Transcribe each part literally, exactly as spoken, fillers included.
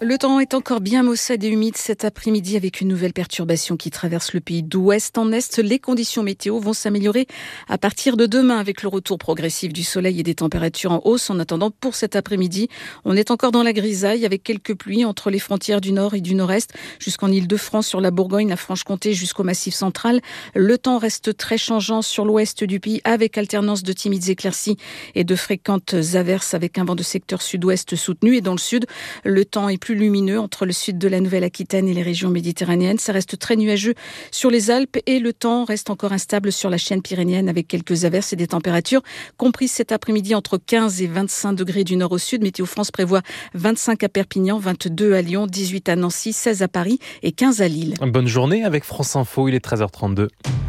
Le temps est encore bien maussade et humide cet après-midi avec une nouvelle perturbation qui traverse le pays d'ouest en est. Les conditions météo vont s'améliorer à partir de demain avec le retour progressif du soleil et des températures en hausse. En attendant, pour cet après-midi, on est encore dans la grisaille avec quelques pluies entre les frontières du nord et du nord-est jusqu'en Île-de-France, sur la Bourgogne, la Franche-Comté jusqu'au Massif central. Le temps reste très changeant sur l'ouest du pays avec alternance de timides éclaircies et de fréquentes averses avec un vent de secteur sud-ouest soutenu. Et dans le sud, le temps est plus lumineux entre le sud de la Nouvelle-Aquitaine et les régions méditerranéennes. Ça reste très nuageux sur les Alpes et le temps reste encore instable sur la chaîne pyrénéenne avec quelques averses et des températures comprises cet après-midi entre quinze et vingt-cinq degrés du nord au sud. Météo France prévoit vingt-cinq à Perpignan, vingt-deux à Lyon, dix-huit à Nancy, seize à Paris et quinze à Lille. Bonne journée avec France Info, il est treize heures trente-deux.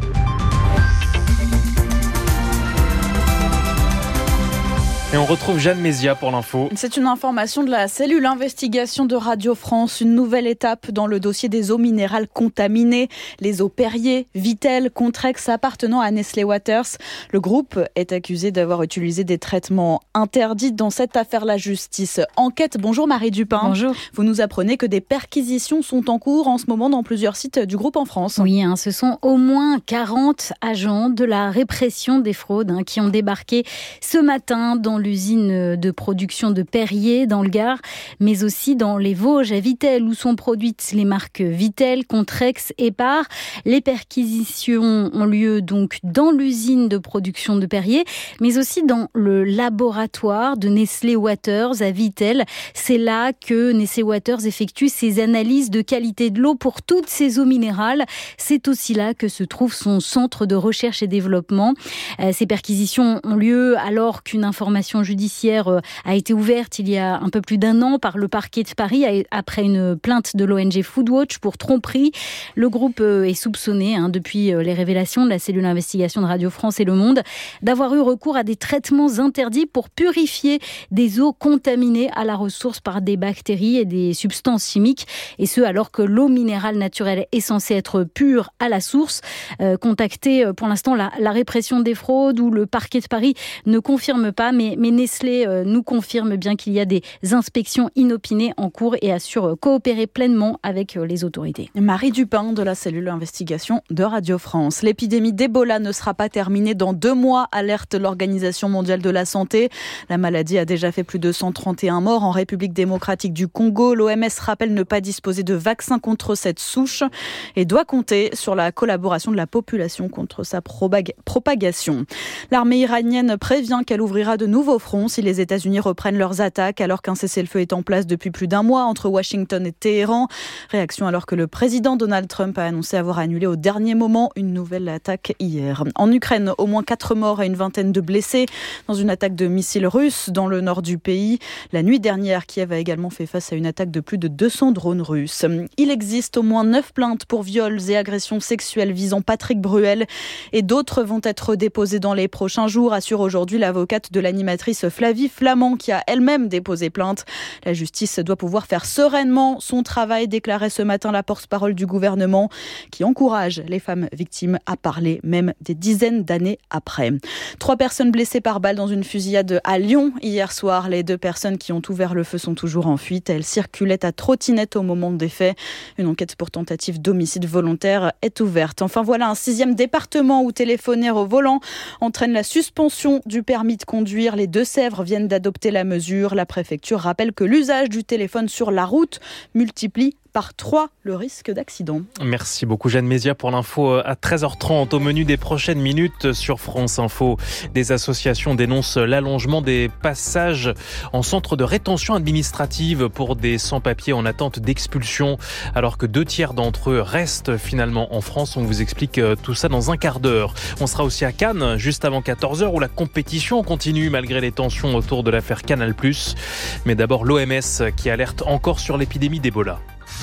Et on retrouve Jeanne Mézia pour l'info. C'est une information de la cellule investigation de Radio France. Une nouvelle étape dans le dossier des eaux minérales contaminées. Les eaux Perrier, Vittel, Contrex appartenant à Nestlé Waters. Le groupe est accusé d'avoir utilisé des traitements interdits. Dans cette affaire, la justice enquête. Bonjour Marie Dupin. Bonjour. Vous nous apprenez que des perquisitions sont en cours en ce moment dans plusieurs sites du groupe en France. Oui, hein, ce sont au moins quarante agents de la répression des fraudes hein, qui ont débarqué ce matin dans l'usine de production de Perrier dans le Gard, mais aussi dans les Vosges à Vittel où sont produites les marques Vittel, Contrex et Par. Les perquisitions ont lieu donc dans l'usine de production de Perrier, mais aussi dans le laboratoire de Nestlé Waters à Vittel. C'est là que Nestlé Waters effectue ses analyses de qualité de l'eau pour toutes ces eaux minérales. C'est aussi là que se trouve son centre de recherche et développement. Ces perquisitions ont lieu alors qu'une information judiciaire a été ouverte il y a un peu plus d'un an par le parquet de Paris après une plainte de l'O N G Foodwatch pour tromperie. Le groupe est soupçonné, hein, depuis les révélations de la cellule d'investigation de Radio France et Le Monde, d'avoir eu recours à des traitements interdits pour purifier des eaux contaminées à la ressource par des bactéries et des substances chimiques. Et ce, alors que l'eau minérale naturelle est censée être pure à la source. Euh, contacté pour l'instant la, la répression des fraudes ou le parquet de Paris ne confirme pas, mais Mais Nestlé nous confirme bien qu'il y a des inspections inopinées en cours et assure coopérer pleinement avec les autorités. Marie Dupin de la cellule d'investigation de Radio France. L'épidémie d'Ebola ne sera pas terminée dans deux mois, alerte l'Organisation mondiale de la santé. La maladie a déjà fait plus de cent trente et un morts en République démocratique du Congo. L'O M S rappelle ne pas disposer de vaccin contre cette souche et doit compter sur la collaboration de la population contre sa propag- propagation. L'armée iranienne prévient qu'elle ouvrira de nouveaux front si les États-Unis reprennent leurs attaques alors qu'un cessez-le-feu est en place depuis plus d'un mois entre Washington et Téhéran. Réaction alors que le président Donald Trump a annoncé avoir annulé au dernier moment une nouvelle attaque hier. En Ukraine, au moins quatre morts et une vingtaine de blessés dans une attaque de missiles russes dans le nord du pays. La nuit dernière, Kiev a également fait face à une attaque de plus de deux cents drones russes. Il existe au moins neuf plaintes pour viols et agressions sexuelles visant Patrick Bruel et d'autres vont être déposées dans les prochains jours, assure aujourd'hui l'avocate de l'animatrice Flavie Flament qui a elle-même déposé plainte. La justice doit pouvoir faire sereinement son travail, déclarait ce matin la porte-parole du gouvernement qui encourage les femmes victimes à parler même des dizaines d'années après. Trois personnes blessées par balle dans une fusillade à Lyon hier soir. Les deux personnes qui ont ouvert le feu sont toujours en fuite. Elles circulaient à trottinette au moment des faits. Une enquête pour tentative d'homicide volontaire est ouverte. Enfin voilà un sixième département où téléphoner au volant entraîne la suspension du permis de conduire. Les Deux-Sèvres viennent d'adopter la mesure. La préfecture rappelle que l'usage du téléphone sur la route multiplie par trois le risque d'accident. Merci beaucoup Jeanne Mézia pour l'info à treize heures trente. Au menu des prochaines minutes sur France Info, des associations dénoncent l'allongement des passages en centre de rétention administrative pour des sans-papiers en attente d'expulsion, alors que deux tiers d'entre eux restent finalement en France. On vous explique tout ça dans un quart d'heure. On sera aussi à Cannes juste avant quatorze heures où la compétition continue malgré les tensions autour de l'affaire Canal plus. Mais d'abord l'O M S qui alerte encore sur l'épidémie d'Ebola.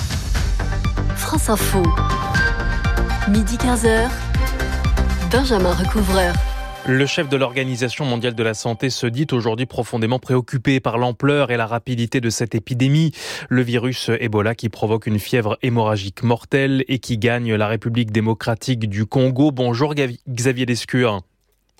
France Info, midi quinze heures, Benjamin Recouvreur. Le chef de l'Organisation mondiale de la santé se dit aujourd'hui profondément préoccupé par l'ampleur et la rapidité de cette épidémie. Le virus Ebola qui provoque une fièvre hémorragique mortelle et qui gagne la République démocratique du Congo. Bonjour Xavier Lescure.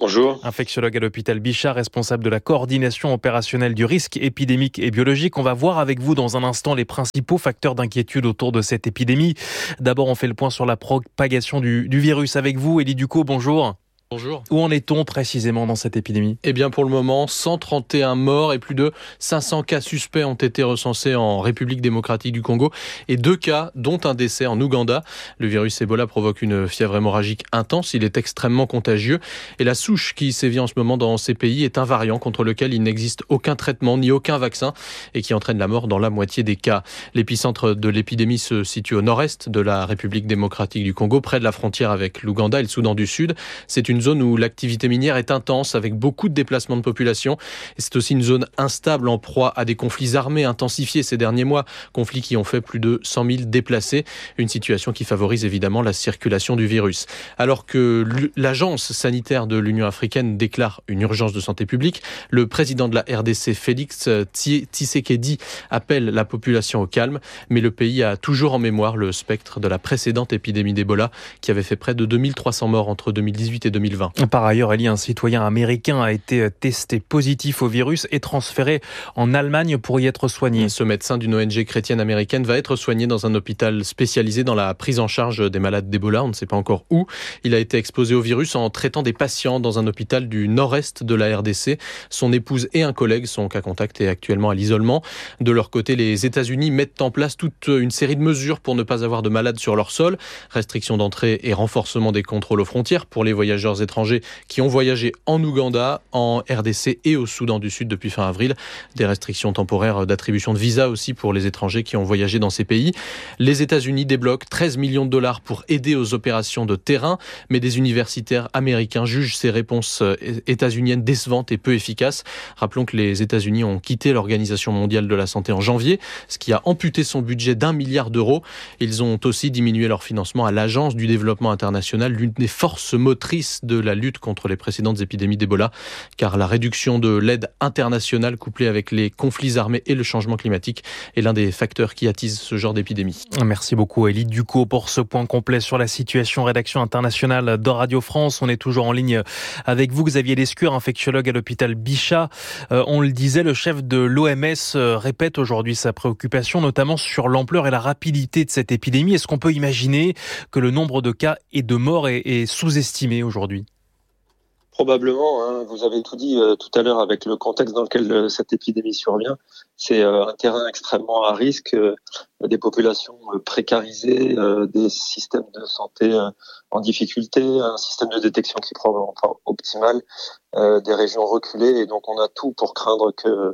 Bonjour. Infectiologue à l'hôpital Bichat, responsable de la coordination opérationnelle du risque épidémique et biologique. On va voir avec vous dans un instant les principaux facteurs d'inquiétude autour de cette épidémie. D'abord, on fait le point sur la propagation du, du virus avec vous. Élie Ducot, bonjour. Bonjour. Où en est-on précisément dans cette épidémie ? Eh bien, pour le moment, cent trente et un morts et plus de cinq cents cas suspects ont été recensés en République démocratique du Congo et deux cas, dont un décès en Ouganda. Le virus Ebola provoque une fièvre hémorragique intense. Il est extrêmement contagieux et la souche qui sévit en ce moment dans ces pays est un variant contre lequel il n'existe aucun traitement ni aucun vaccin et qui entraîne la mort dans la moitié des cas. L'épicentre de l'épidémie se situe au nord-est de la République démocratique du Congo, près de la frontière avec l'Ouganda et le Soudan du Sud. C'est une zone où l'activité minière est intense avec beaucoup de déplacements de population. Et c'est aussi une zone instable en proie à des conflits armés intensifiés ces derniers mois. Conflits qui ont fait plus de cent mille déplacés. Une situation qui favorise évidemment la circulation du virus. Alors que l'agence sanitaire de l'Union africaine déclare une urgence de santé publique, le président de la R D C, Félix Tshisekedi, appelle la population au calme. Mais le pays a toujours en mémoire le spectre de la précédente épidémie d'Ebola qui avait fait près de deux mille trois cents morts entre deux mille dix-huit et deux mille vingt. Par ailleurs, Elie, un citoyen américain a été testé positif au virus et transféré en Allemagne pour y être soigné. Ce médecin d'une O N G chrétienne américaine va être soigné dans un hôpital spécialisé dans la prise en charge des malades d'Ebola. On ne sait pas encore où. Il a été exposé au virus en traitant des patients dans un hôpital du nord-est de la R D C. Son épouse et un collègue sont cas contact et actuellement à l'isolement. De leur côté, les États-Unis mettent en place toute une série de mesures pour ne pas avoir de malades sur leur sol. Restriction d'entrée et renforcement des contrôles aux frontières pour les voyageurs étrangers qui ont voyagé en Ouganda, en R D C et au Soudan du Sud depuis fin avril. Des restrictions temporaires d'attribution de visa aussi pour les étrangers qui ont voyagé dans ces pays. Les États-Unis débloquent treize millions de dollars pour aider aux opérations de terrain, mais des universitaires américains jugent ces réponses états-uniennes décevantes et peu efficaces. Rappelons que les États-Unis ont quitté l'Organisation mondiale de la santé en janvier, ce qui a amputé son budget d'un milliard d'euros. Ils ont aussi diminué leur financement à l'Agence du développement international, l'une des forces motrices de la lutte contre les précédentes épidémies d'Ebola, car la réduction de l'aide internationale couplée avec les conflits armés et le changement climatique est l'un des facteurs qui attisent ce genre d'épidémie. Merci beaucoup Élie Ducot pour ce point complet sur la situation. Rédaction internationale de Radio France. On est toujours en ligne avec vous, Xavier Lescure, infectiologue à l'hôpital Bichat. Euh, on le disait, le chef de l'O M S répète aujourd'hui sa préoccupation, notamment sur l'ampleur et la rapidité de cette épidémie. Est-ce qu'on peut imaginer que le nombre de cas et de morts est, est sous-estimé aujourd'hui ? Probablement, hein, vous avez tout dit euh, tout à l'heure avec le contexte dans lequel euh, cette épidémie survient. C'est euh, un terrain extrêmement à risque, euh, des populations euh, précarisées, euh, des systèmes de santé euh, en difficulté, un système de détection qui est probablement pas optimal, euh, des régions reculées, et donc on a tout pour craindre que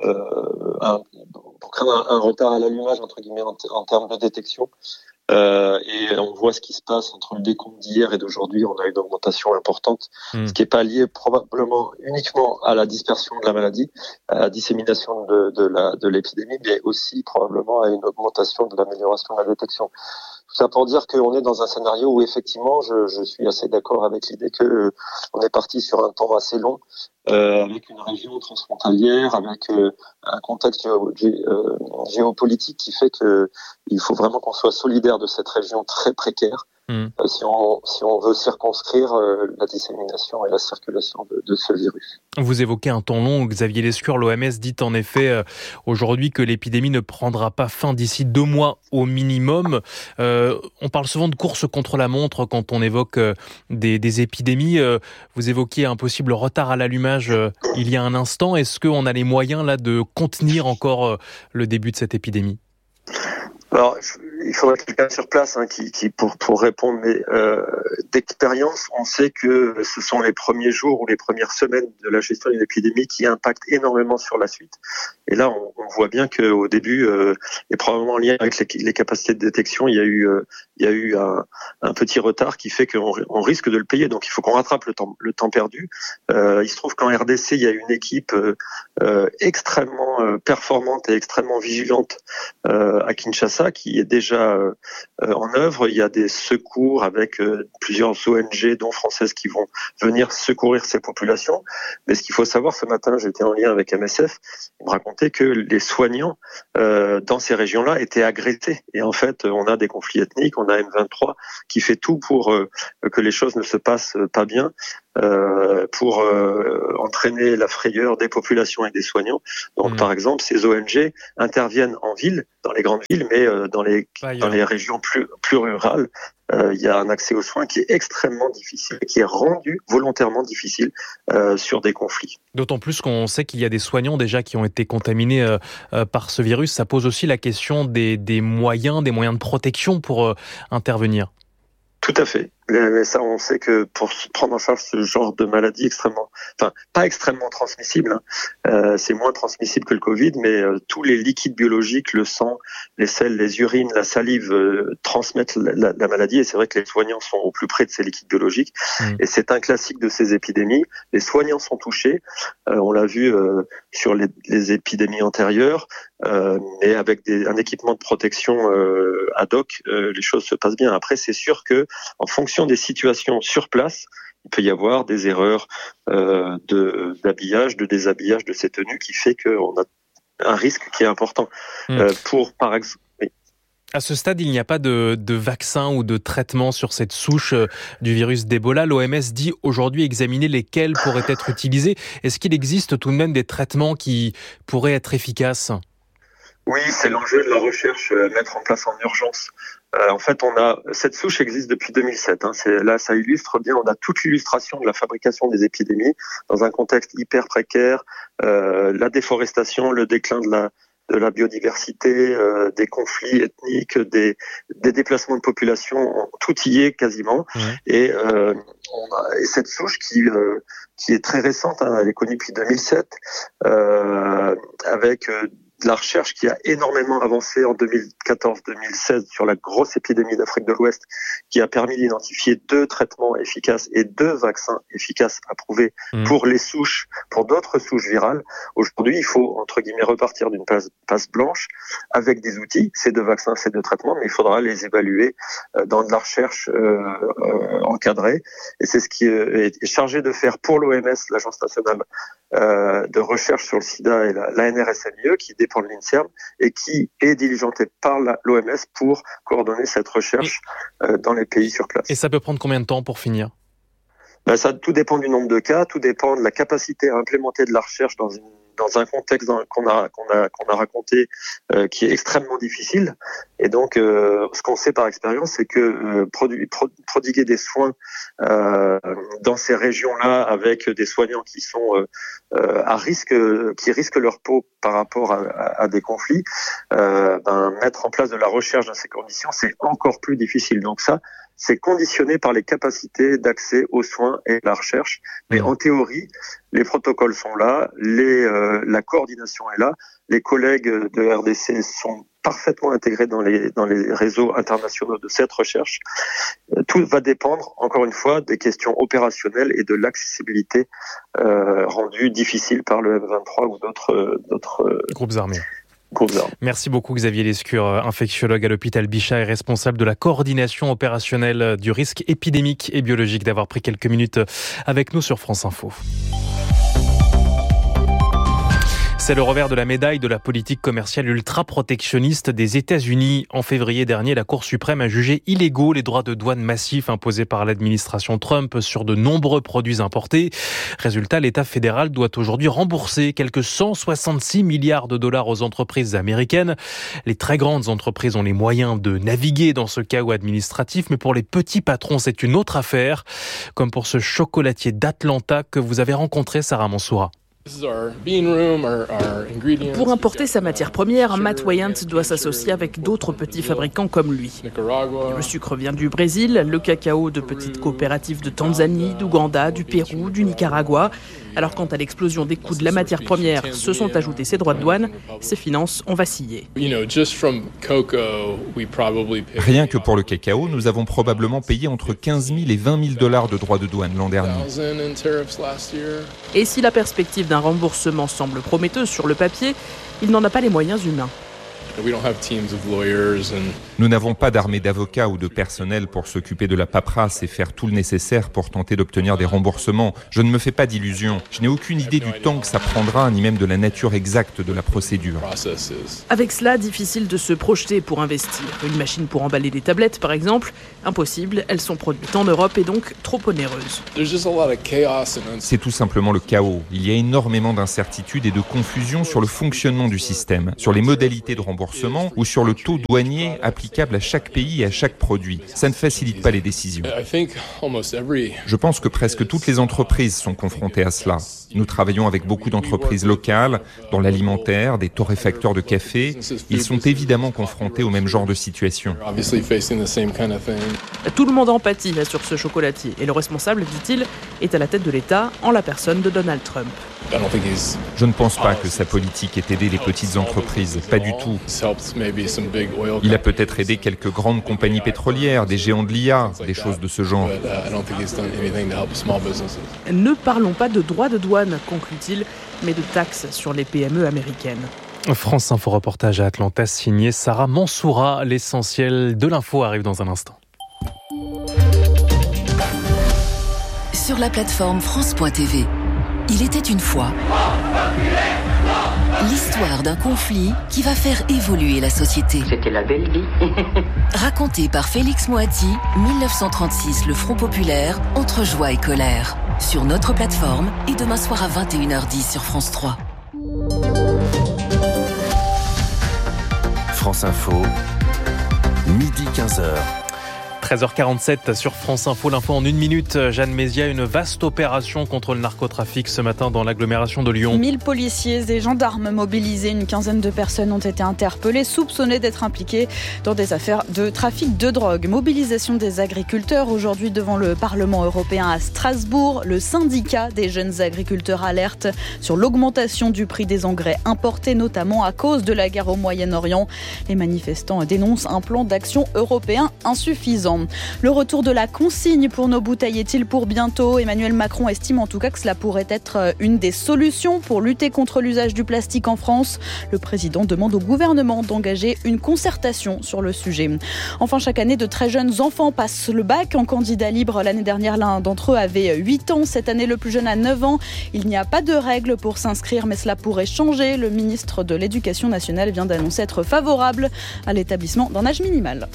euh, un, pour craindre un, un retard à l'allumage entre guillemets en, t- en termes de détection. Euh, et on voit ce qui se passe entre le décompte d'hier et d'aujourd'hui. On a une augmentation importante, mmh. ce qui n'est pas lié probablement uniquement à la dispersion de la maladie, à la dissémination de, de, la, de l'épidémie, mais aussi probablement à une augmentation de l'amélioration de la détection. Tout ça pour dire qu'on est dans un scénario où effectivement, je, je suis assez d'accord avec l'idée que euh, on est parti sur un temps assez long, euh, avec une région transfrontalière, avec euh, un contexte géo, gé, euh, géopolitique qui fait que il faut vraiment qu'on soit solidaire de cette région très précaire. Mmh. Euh, si on si on veut circonscrire euh, la dissémination et la circulation de, de ce virus. Vous évoquez un temps long, Xavier Lescure. L'O M S dit en effet euh, aujourd'hui que l'épidémie ne prendra pas fin d'ici deux mois au minimum. Euh, on parle souvent de course contre la montre quand on évoque euh, des, des épidémies. Euh, vous évoquiez un possible retard à l'allumage euh, il y a un instant. Est-ce qu'on a les moyens là de contenir encore euh, le début de cette épidémie ? Alors, il faudrait quelqu'un sur place hein, qui, qui pour pour répondre, mais euh, d'expérience, on sait que ce sont les premiers jours ou les premières semaines de la gestion d'une épidémie qui impactent énormément sur la suite. Et là, on, on voit bien qu'au début, euh, et probablement en lien avec les, les capacités de détection, il y a eu euh, il y a eu un, un petit retard qui fait qu'on on risque de le payer. Donc, il faut qu'on rattrape le temps le temps perdu. Euh, il se trouve qu'en R D C, il y a une équipe euh, euh, extrêmement euh, performante et extrêmement vigilante euh, à Kinshasa, qui est déjà euh, en œuvre. Il y a des secours avec euh, plusieurs O N G, dont françaises, qui vont venir secourir ces populations. Mais ce qu'il faut savoir, ce matin, j'étais en lien avec M S F, ils me racontaient que les soignants euh, dans ces régions-là étaient agressés. Et en fait, on a des conflits ethniques, on a M vingt-trois qui fait tout pour euh, que les choses ne se passent pas bien. euh, pour euh, entraîner la frayeur des populations et des soignants. Donc, mmh. par exemple, ces O N G interviennent en ville, dans les grandes villes, mais euh, dans les dans les régions plus plus rurales, euh, il y a un accès aux soins qui est extrêmement difficile, qui est rendu volontairement difficile euh, sur des conflits. D'autant plus qu'on sait qu'il y a des soignants déjà qui ont été contaminés euh, euh, par ce virus. Ça pose aussi la question des des moyens, des moyens de protection pour euh, intervenir. Tout à fait. Mais ça, on sait que pour prendre en charge ce genre de maladie extrêmement, enfin pas extrêmement transmissible, hein, euh, c'est moins transmissible que le Covid, mais euh, tous les liquides biologiques, le sang, les selles, les urines, la salive euh, transmettent la, la, la maladie. Et c'est vrai que les soignants sont au plus près de ces liquides biologiques. Mmh. Et c'est un classique de ces épidémies. Les soignants sont touchés. Euh, on l'a vu euh, sur les, les épidémies antérieures, euh, mais avec des, un équipement de protection euh, ad hoc, euh, les choses se passent bien. Après, c'est sûr que en fonction des situations sur place, il peut y avoir des erreurs euh, de, d'habillage, de déshabillage de ces tenues qui fait qu'on a un risque qui est important. Mmh. Euh, pour, par exemple, oui. À ce stade, il n'y a pas de, de vaccin ou de traitement sur cette souche du virus d'Ebola. L'O M S dit aujourd'hui examiner lesquels pourraient être utilisés. Est-ce qu'il existe tout de même des traitements qui pourraient être efficaces ? Oui, c'est l'enjeu de la recherche, euh, mettre en place en urgence. Euh, en fait, on a cette souche existe depuis deux mille sept. Hein, c'est, là, ça illustre bien. On a toute l'illustration de la fabrication des épidémies dans un contexte hyper précaire, euh, la déforestation, le déclin de la de la biodiversité, euh, des conflits ethniques, des des déplacements de population, tout y est quasiment. Mmh. Et, euh, on a, et cette souche qui euh, qui est très récente, hein, elle est connue depuis deux mille sept, euh, avec euh, de la recherche qui a énormément avancé en deux mille quatorze deux mille seize sur la grosse épidémie d'Afrique de l'Ouest, qui a permis d'identifier deux traitements efficaces et deux vaccins efficaces approuvés mmh. pour les souches, pour d'autres souches virales. Aujourd'hui, il faut, entre guillemets, repartir d'une passe, passe blanche avec des outils, ces deux vaccins, ces deux traitements, mais il faudra les évaluer dans de la recherche euh, euh, encadrée. Et c'est ce qui est chargé de faire pour l'O M S, l'Agence nationale euh, de recherche sur le sida, et la, la N R S M I E, qui dépend de l'INSERM et qui est diligenté par la, l'O M S pour coordonner cette recherche euh, dans les pays sur place. Et ça peut prendre combien de temps pour finir ? Ben, ça, tout dépend du nombre de cas, tout dépend de la capacité à implémenter de la recherche dans une dans un contexte dans, qu'on a qu'on a qu'on a raconté euh, qui est extrêmement difficile. Et donc, euh, ce qu'on sait par expérience, c'est que euh, produ- pro- prodiguer des soins euh, dans ces régions-là avec des soignants qui sont euh, euh, à risque, qui risquent leur peau par rapport à, à, à des conflits, euh, ben, mettre en place de la recherche dans ces conditions, c'est encore plus difficile. Donc ça, c'est conditionné par les capacités d'accès aux soins et la recherche. Mais en théorie, les protocoles sont là, les, euh, la coordination est là, les collègues de R D C sont parfaitement intégrés dans les, dans les réseaux internationaux de cette recherche. Tout va dépendre, encore une fois, des questions opérationnelles et de l'accessibilité euh, rendue difficile par le M vingt-trois ou d'autres, d'autres groupes armés. Merci beaucoup Xavier Lescure, infectiologue à l'hôpital Bichat et responsable de la coordination opérationnelle du risque épidémique et biologique, d'avoir pris quelques minutes avec nous sur France Info. C'est le revers de la médaille de la politique commerciale ultra-protectionniste des États-Unis. En février dernier, la Cour suprême a jugé illégaux les droits de douane massifs imposés par l'administration Trump sur de nombreux produits importés. Résultat, l'État fédéral doit aujourd'hui rembourser quelques cent soixante-six milliards de dollars aux entreprises américaines. Les très grandes entreprises ont les moyens de naviguer dans ce chaos administratif, mais pour les petits patrons, c'est une autre affaire. Comme pour ce chocolatier d'Atlanta que vous avez rencontré, Sarah Mansoura. Pour importer sa matière première, Matt Wyant doit s'associer avec d'autres petits fabricants comme lui. Le sucre vient du Brésil, le cacao de petites coopératives de Tanzanie, d'Ouganda, du Pérou, du Nicaragua. Alors quant à l'explosion des coûts de la matière première, se sont ajoutés ses droits de douane, ses finances ont vacillé. Rien que pour le cacao, nous avons probablement payé entre quinze mille et vingt mille dollars de droits de douane l'an dernier. Et si la perspective d'un remboursement semble prometteuse sur le papier, il n'en a pas les moyens humains. Nous n'avons pas d'armée d'avocats ou de personnel pour s'occuper de la paperasse et faire tout le nécessaire pour tenter d'obtenir des remboursements. Je ne me fais pas d'illusions. Je n'ai aucune idée du temps que ça prendra, ni même de la nature exacte de la procédure. Avec cela, difficile de se projeter pour investir. Une machine pour emballer des tablettes, par exemple, impossible. Elles sont produites en Europe et donc trop onéreuses. C'est tout simplement le chaos. Il y a énormément d'incertitudes et de confusion sur le fonctionnement du système, sur les modalités de remboursement ou sur le taux douanier applicable à chaque pays et à chaque produit. Ça ne facilite pas les décisions. Je pense que presque toutes les entreprises sont confrontées à cela. Nous travaillons avec beaucoup d'entreprises locales, dans l'alimentaire, des torréfacteurs de café. Ils sont évidemment confrontés au même genre de situation. Tout le monde empathie sur ce chocolatier. Et le responsable, dit-il, est à la tête de l'État, en la personne de Donald Trump. Je ne pense pas que sa politique ait aidé les petites entreprises, pas du tout. Il a peut-être aidé quelques grandes compagnies pétrolières, des géants de l'I A, des choses de ce genre. Ne parlons pas de droits de douane, conclut-il, mais de taxes sur les P M E américaines. France Info reportage à Atlanta, signé Sarah Mansoura. L'essentiel de l'info arrive dans un instant. Sur la plateforme France point T V, il était une fois l'histoire d'un conflit qui va faire évoluer la société. C'était la belle vie. Raconté par Félix Moati, dix-neuf cent trente-six, le Front populaire, entre joie et colère. Sur notre plateforme et demain soir à vingt et une heures dix sur France trois. France Info, midi quinze heures. treize heures quarante-sept sur France Info, l'info en une minute. Jeanne Mézia, une vaste opération contre le narcotrafic ce matin dans l'agglomération de Lyon. mille policiers et gendarmes mobilisés, une quinzaine de personnes ont été interpellées, soupçonnées d'être impliquées dans des affaires de trafic de drogue. Mobilisation des agriculteurs aujourd'hui devant le Parlement européen à Strasbourg. Le syndicat des jeunes agriculteurs alerte sur l'augmentation du prix des engrais importés, notamment à cause de la guerre au Moyen-Orient. Les manifestants dénoncent un plan d'action européen insuffisant. Le retour de la consigne pour nos bouteilles est-il pour bientôt ? Emmanuel Macron estime en tout cas que cela pourrait être une des solutions pour lutter contre l'usage du plastique en France. Le président demande au gouvernement d'engager une concertation sur le sujet. Enfin, chaque année, de très jeunes enfants passent le bac en candidat libre. L'année dernière, l'un d'entre eux avait huit ans. Cette année, le plus jeune a neuf ans. Il n'y a pas de règles pour s'inscrire, mais cela pourrait changer. Le ministre de l'Éducation nationale vient d'annoncer être favorable à l'établissement d'un âge minimal.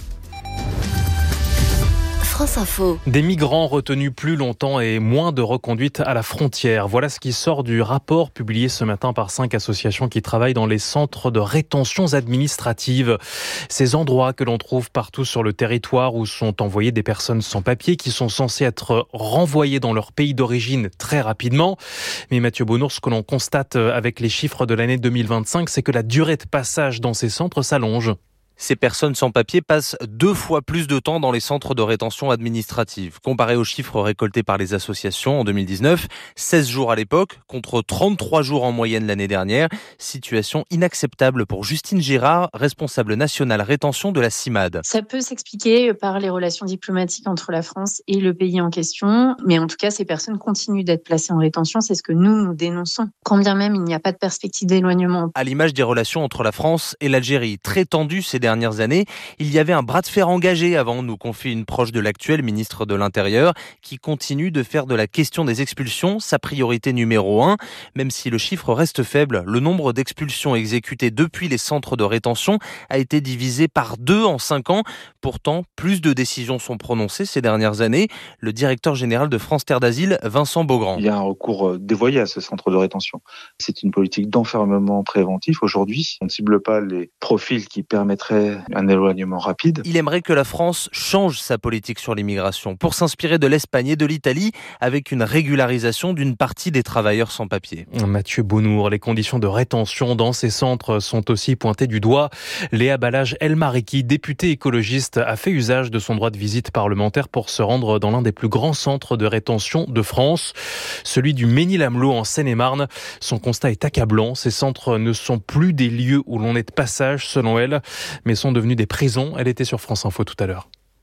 France Info. Des migrants retenus plus longtemps et moins de reconduites à la frontière. Voilà ce qui sort du rapport publié ce matin par cinq associations qui travaillent dans les centres de rétention administrative. Ces endroits que l'on trouve partout sur le territoire où sont envoyées des personnes sans papier qui sont censées être renvoyées dans leur pays d'origine très rapidement. Mais Mathieu Bonnour, ce que l'on constate avec les chiffres de l'année deux mille vingt-cinq, c'est que la durée de passage dans ces centres s'allonge. Ces personnes sans papier passent deux fois plus de temps dans les centres de rétention administrative. Comparé aux chiffres récoltés par les associations en deux mille dix-neuf, seize jours à l'époque, contre trente-trois jours en moyenne l'année dernière. Situation inacceptable pour Justine Gérard, responsable nationale rétention de la CIMAD. Ça peut s'expliquer par les relations diplomatiques entre la France et le pays en question, mais en tout cas, ces personnes continuent d'être placées en rétention, c'est ce que nous, nous dénonçons. Quand bien même il n'y a pas de perspective d'éloignement. À l'image des relations entre la France et l'Algérie, très tendues ces dernières années, il y avait un bras de fer engagé avant, nous confie une proche de l'actuel ministre de l'Intérieur, qui continue de faire de la question des expulsions sa priorité numéro un. Même si le chiffre reste faible, le nombre d'expulsions exécutées depuis les centres de rétention a été divisé par deux en cinq ans. Pourtant, plus de décisions sont prononcées ces dernières années. Le directeur général de France Terre d'Asile, Vincent Beaugrand. Il y a un recours dévoyé à ce centre de rétention. C'est une politique d'enfermement préventif. Aujourd'hui, on ne cible pas les profils qui permettraient un éloignement rapide. Il aimerait que la France change sa politique sur l'immigration pour s'inspirer de l'Espagne et de l'Italie avec une régularisation d'une partie des travailleurs sans papier. Mathieu Bonnour, les conditions de rétention dans ces centres sont aussi pointées du doigt. Léa Balage-Elmariki, députée écologiste, a fait usage de son droit de visite parlementaire pour se rendre dans l'un des plus grands centres de rétention de France, celui du Mesnil-Amelot en Seine-et-Marne. Son constat est accablant. Ces centres ne sont plus des lieux où l'on est de passage, selon elle, mais sont devenus des prisons. Elle était sur France Info tout à l'heure.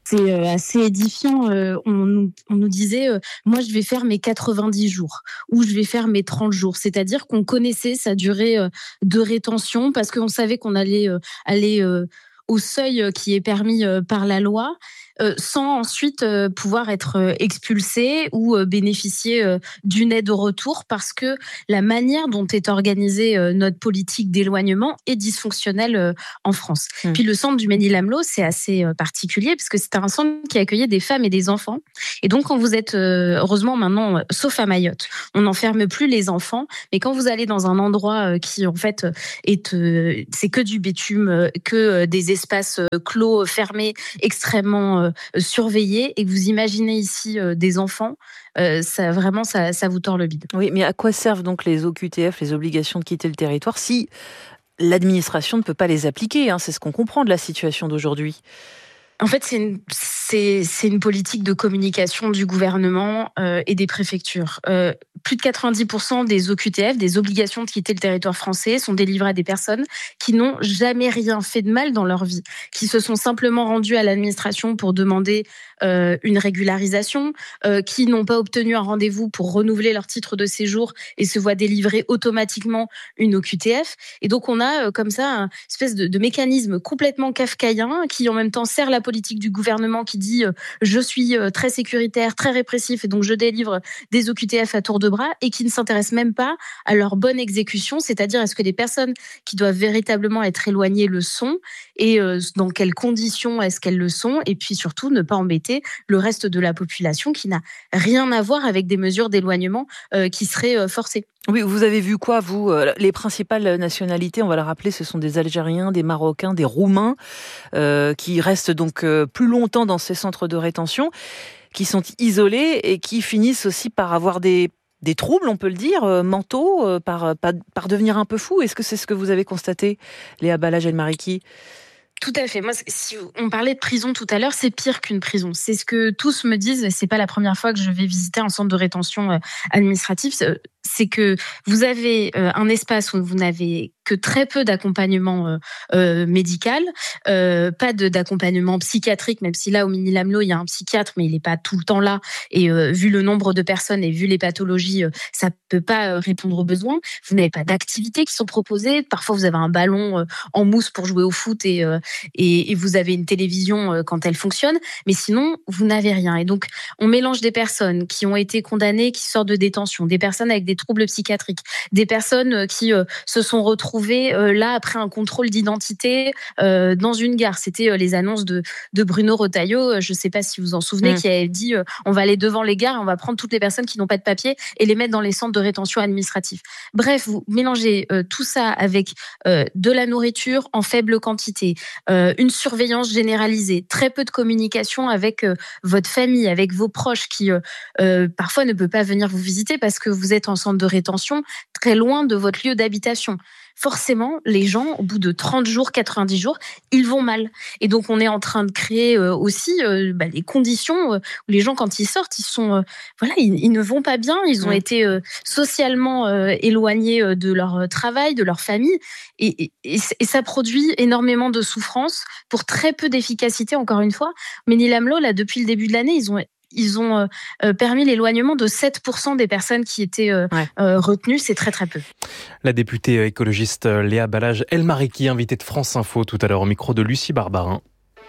c'est assez édifiant. On nous, on nous disait, moi, je vais faire mes quatre-vingt-dix jours ou je vais faire mes trente jours. C'est-à-dire qu'on connaissait sa durée de rétention parce qu'on savait qu'on allait aller au seuil qui est permis par la loi, euh, sans ensuite euh, pouvoir être euh, expulsé ou euh, bénéficier euh, d'une aide au retour, parce que la manière dont est organisée euh, notre politique d'éloignement est dysfonctionnelle euh, en France. Mmh. Puis le centre du Mesnil-Amelot, c'est assez euh, particulier, parce que c'est un centre qui accueillait des femmes et des enfants. Et donc, quand vous êtes, euh, heureusement maintenant, euh, sauf à Mayotte, on n'enferme plus les enfants, mais quand vous allez dans un endroit euh, qui, en fait, est, euh, c'est que du bitume, euh, que euh, des espaces euh, clos, fermés, extrêmement euh, surveillés, et que vous imaginez ici euh, des enfants, euh, ça, vraiment, ça, ça vous tord le bide. Oui, mais à quoi servent donc les O Q T F, les obligations de quitter le territoire, si l'administration ne peut pas les appliquer, hein, c'est ce qu'on comprend de la situation d'aujourd'hui. En fait, c'est une, c'est, c'est une politique de communication du gouvernement euh, et des préfectures. Euh, plus de quatre-vingt-dix pour cent des O Q T F, des obligations de quitter le territoire français, sont délivrées à des personnes qui n'ont jamais rien fait de mal dans leur vie, qui se sont simplement rendues à l'administration pour demander euh, une régularisation, euh, qui n'ont pas obtenu un rendez-vous pour renouveler leur titre de séjour et se voient délivrer automatiquement une O Q T F. Et donc, on a euh, comme ça une espèce de, de mécanisme complètement kafkaïen qui, en même temps, sert la politique du gouvernement qui dit euh, je suis euh, très sécuritaire, très répressif, et donc je délivre des O Q T F à tour de bras, et qui ne s'intéresse même pas à leur bonne exécution, c'est-à-dire est-ce que les personnes qui doivent véritablement être éloignées le sont, et euh, dans quelles conditions est-ce qu'elles le sont, et puis surtout ne pas embêter le reste de la population qui n'a rien à voir avec des mesures d'éloignement euh, qui seraient euh, forcées. Oui, vous avez vu quoi, vous? Les principales nationalités, on va le rappeler, ce sont des Algériens, des Marocains, des Roumains, euh, qui restent donc euh, plus longtemps dans ces centres de rétention, qui sont isolés et qui finissent aussi par avoir des, des troubles, on peut le dire, euh, mentaux, euh, par, par, par devenir un peu fous. Est-ce que c'est ce que vous avez constaté, Léa Balaj-Elmariki ? Tout à fait. Moi, si on parlait de prison tout à l'heure, c'est pire qu'une prison. C'est ce que tous me disent. C'est pas la première fois que je vais visiter un centre de rétention administratif. C'est que vous avez un espace où vous n'avez que très peu d'accompagnement euh, euh, médical, euh, pas de, d'accompagnement psychiatrique, même si là, au Mesnil-Amelot, il y a un psychiatre, mais il n'est pas tout le temps là. Et euh, vu le nombre de personnes et vu les pathologies, euh, ça peut pas euh, répondre aux besoins. Vous n'avez pas d'activités qui sont proposées. Parfois, vous avez un ballon euh, en mousse pour jouer au foot et, euh, et, et vous avez une télévision euh, quand elle fonctionne. Mais sinon, vous n'avez rien. Et donc, on mélange des personnes qui ont été condamnées, qui sortent de détention, des personnes avec des troubles psychiatriques, des personnes qui euh, se sont retrouvées Euh, là après un contrôle d'identité euh, dans une gare. C'était euh, les annonces de, de Bruno Retailleau, euh, je ne sais pas si vous en souvenez, mmh. qui avait dit euh, on va aller devant les gares et on va prendre toutes les personnes qui n'ont pas de papier et les mettre dans les centres de rétention administratifs. Bref, vous mélangez euh, tout ça avec euh, de la nourriture en faible quantité, euh, une surveillance généralisée, très peu de communication avec euh, votre famille, avec vos proches qui euh, euh, parfois ne peut pas venir vous visiter parce que vous êtes en centre de rétention très loin de votre lieu d'habitation. Forcément, les gens, au bout de trente jours, quatre-vingt-dix jours, ils vont mal. Et donc, on est en train de créer euh, aussi euh, bah, les conditions euh, où les gens, quand ils sortent, ils sont, euh, voilà, ils, ils ne vont pas bien. Ils ont mmh. été euh, socialement euh, éloignés euh, de leur travail, de leur famille. Et, et, et ça produit énormément de souffrance pour très peu d'efficacité, encore une fois. Mesnil-Amelot, là, depuis le début de l'année, ils ont Ils ont euh, permis l'éloignement de sept pour cent des personnes qui étaient euh, ouais. euh, retenues. C'est très très peu. La députée écologiste Léa Balaj-Elmariki, invitée de France Info tout à l'heure au micro de Lucie Barbarin.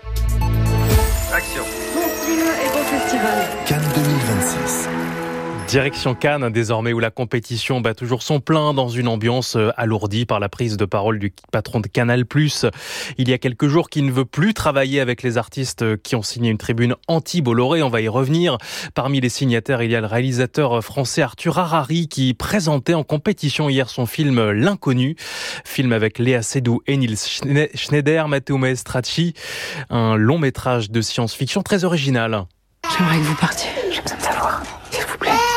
Action. Bon film et bon festival. Cannes deux mille vingt-six. Direction Cannes, désormais, où la compétition bat toujours son plein dans une ambiance alourdie par la prise de parole du patron de Canal plus. Il y a quelques jours qu'il ne veut plus travailler avec les artistes qui ont signé une tribune anti-Bolloré. On va y revenir. Parmi les signataires, il y a le réalisateur français Arthur Harari qui présentait en compétition hier son film L'Inconnu. Film avec Léa Seydoux et Nils Schneider, Matteo Maestracci. Un long métrage de science-fiction très original. J'aimerais que vous partiez. J'ai besoin de savoir, s'il vous plaît.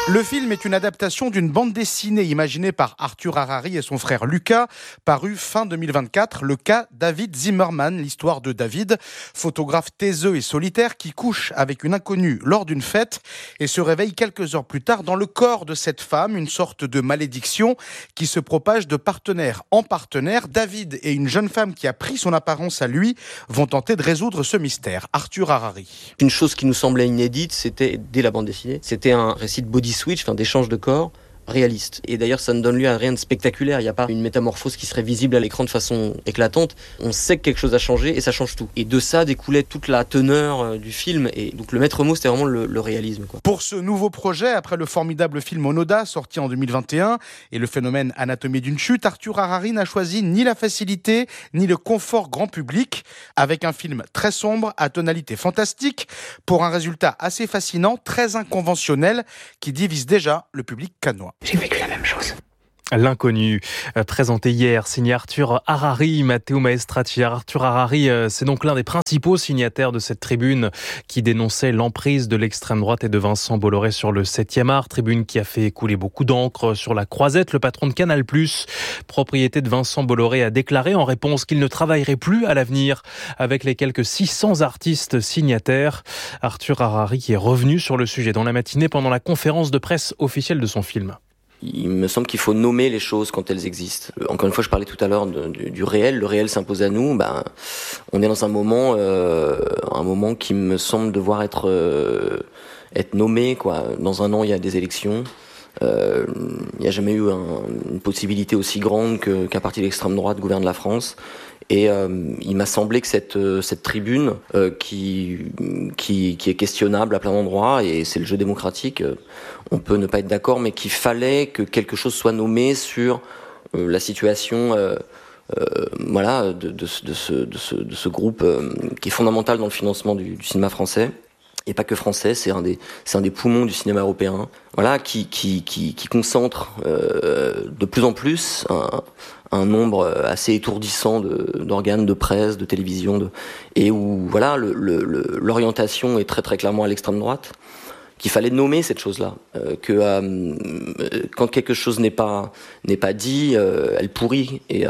Le film est une adaptation d'une bande dessinée imaginée par Arthur Harari et son frère Lucas, paru fin deux mille vingt-quatre, le cas David Zimmerman, l'histoire de David, photographe taiseux et solitaire qui couche avec une inconnue lors d'une fête et se réveille quelques heures plus tard dans le corps de cette femme, une sorte de malédiction qui se propage de partenaire en partenaire. David et une jeune femme qui a pris son apparence à lui vont tenter de résoudre ce mystère. Arthur Harari. Une chose qui nous semblait inédite, c'était, dès la bande dessinée, c'était un récit de body switch, enfin d'échange de corps réaliste. Et d'ailleurs, ça ne donne lieu à rien de spectaculaire. Il n'y a pas une métamorphose qui serait visible à l'écran de façon éclatante. On sait que quelque chose a changé et ça change tout. Et de ça découlait toute la teneur du film. Et donc le maître mot, c'était vraiment le, le réalisme, quoi. Pour ce nouveau projet, après le formidable film Onoda, sorti en deux mille vingt et un, et le phénomène Anatomie d'une chute, Arthur Harari n'a choisi ni la facilité, ni le confort grand public, avec un film très sombre, à tonalité fantastique, pour un résultat assez fascinant, très inconventionnel, qui divise déjà le public cannois. J'ai vécu la même chose. L'inconnu, présenté hier, signé Arthur Harari, Matteo Maestrati. Arthur Harari, c'est donc l'un des principaux signataires de cette tribune qui dénonçait l'emprise de l'extrême droite et de Vincent Bolloré sur le septième art. Tribune qui a fait couler beaucoup d'encre sur la Croisette. Le patron de Canal+, propriété de Vincent Bolloré, a déclaré en réponse qu'il ne travaillerait plus à l'avenir avec les quelques six cents artistes signataires. Arthur Harari qui est revenu sur le sujet dans la matinée pendant la conférence de presse officielle de son film. Il me semble qu'il faut nommer les choses quand elles existent. Encore une fois, je parlais tout à l'heure de, de, du réel. Le réel s'impose à nous. Ben, on est dans un moment, euh, un moment qui me semble devoir être euh, être nommé, quoi. Dans un an, il y a des élections. Euh, il n'y a jamais eu un, une possibilité aussi grande que, qu'un parti d'extrême droite gouverne la France. Et euh, il m'a semblé que cette cette tribune euh, qui qui qui est questionnable à plein d'endroits, et c'est le jeu démocratique, euh, on peut ne pas être d'accord, mais qu'il fallait que quelque chose soit nommé sur euh, la situation euh, euh, voilà de, de, de ce de ce de ce groupe euh, qui est fondamental dans le financement du, du cinéma français. Et pas que français, c'est un des c'est un des poumons du cinéma européen. Voilà, qui qui qui, qui concentre euh, de plus en plus un, un nombre assez étourdissant de, d'organes de presse, de télévision, de, et où voilà le, le, le, l'orientation est très très clairement à l'extrême droite. Qu'il fallait nommer cette chose-là, euh, que euh, quand quelque chose n'est pas n'est pas dit, euh, elle pourrit. Et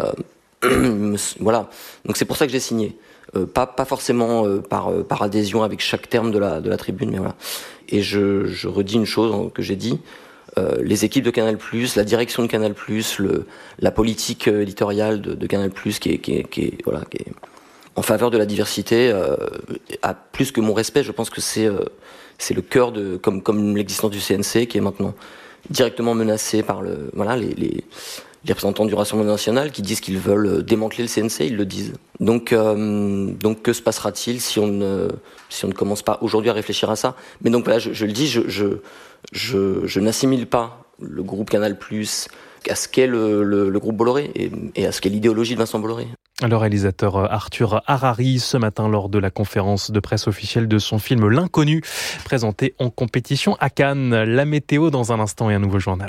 euh, voilà. Donc c'est pour ça que j'ai signé. Euh, pas pas forcément euh, par euh, par adhésion avec chaque terme de la de la tribune, mais voilà. Et je je redis une chose que j'ai dit. Euh, les équipes de Canal+, la direction de Canal+, le la politique éditoriale de, de Canal+, qui est qui est qui est voilà qui est en faveur de la diversité, euh, a plus que mon respect. Je pense que c'est euh, c'est le cœur de comme comme l'existence du C N C qui est maintenant directement menacé par le voilà les les les représentants du Rassemblement national qui disent qu'ils veulent démanteler le C N C, ils le disent. Donc, euh, donc que se passera-t-il si on ne, si on ne commence pas aujourd'hui à réfléchir à ça ? Mais donc voilà, je, je le dis, je, je, je, je n'assimile pas le groupe Canal+ à ce qu'est le, le, le groupe Bolloré et, et à ce qu'est l'idéologie de Vincent Bolloré. Le réalisateur Arthur Harari, ce matin lors de la conférence de presse officielle de son film L'inconnu, présenté en compétition à Cannes. La météo dans un instant et un nouveau journal.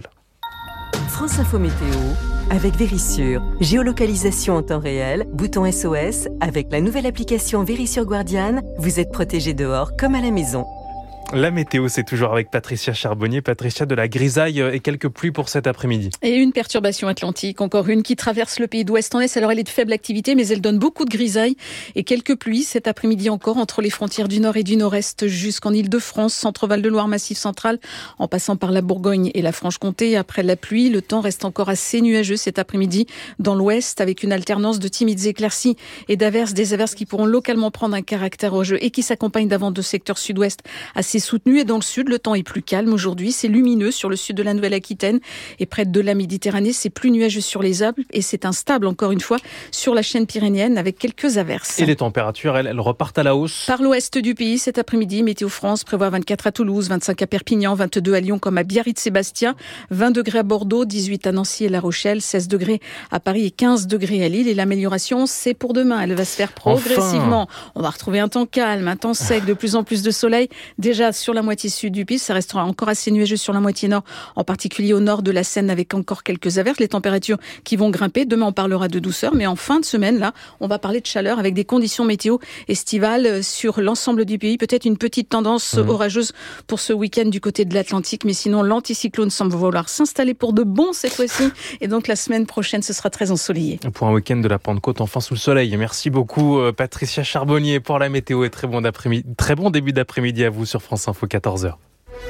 France Info Météo avec Vérissure. Géolocalisation en temps réel, bouton S O S. Avec la nouvelle application Vérissure Guardian, vous êtes protégé dehors comme à la maison. La météo, c'est toujours avec Patricia Charbonnier. Patricia, de la grisaille et quelques pluies pour cet après-midi. Et une perturbation atlantique, encore une qui traverse le pays d'ouest en est. Alors elle est de faible activité, mais elle donne beaucoup de grisaille et quelques pluies cet après-midi encore entre les frontières du nord et du nord-est jusqu'en Île-de-France, Centre-Val de Loire, Massif central, en passant par la Bourgogne et la Franche-Comté. Après la pluie, le temps reste encore assez nuageux cet après-midi dans l'ouest, avec une alternance de timides éclaircies et d'averses, des averses qui pourront localement prendre un caractère orageux et qui s'accompagnent d'avant de secteurs sud-ouest assez soutenu. Et dans le sud, le temps est plus calme aujourd'hui. C'est lumineux sur le sud de la Nouvelle-Aquitaine et près de la Méditerranée. C'est plus nuageux sur les Alpes et c'est instable, encore une fois, sur la chaîne pyrénéenne avec quelques averses. Et les températures, elles, elles repartent à la hausse. Par l'ouest du pays, cet après-midi, Météo France prévoit vingt-quatre à Toulouse, vingt-cinq à Perpignan, vingt-deux à Lyon comme à Biarritz-Sébastien, vingt degrés à Bordeaux, dix-huit à Nancy et La Rochelle, seize degrés à Paris et quinze degrés à Lille. Et l'amélioration, c'est pour demain. Elle va se faire progressivement. Enfin. On va retrouver un temps calme, un temps sec, de plus en plus de soleil. Déjà déjà sur la moitié sud du pays. Ça restera encore assez nuageux sur la moitié nord, en particulier au nord de la Seine, avec encore quelques averses. Les températures qui vont grimper. Demain, on parlera de douceur, mais en fin de semaine, là, on va parler de chaleur avec des conditions météo estivales sur l'ensemble du pays. Peut-être une petite tendance mmh. orageuse pour ce week-end du côté de l'Atlantique, mais sinon, l'anticyclone semble vouloir s'installer pour de bon cette fois-ci. Et donc, la semaine prochaine, ce sera très ensoleillé. Pour un week-end de la Pentecôte, enfin sous le soleil. Merci beaucoup, Patricia Charbonnier, pour la météo et très bon, d'après-midi, très bon début d'après-midi à vous sur France Info, quatorze heures.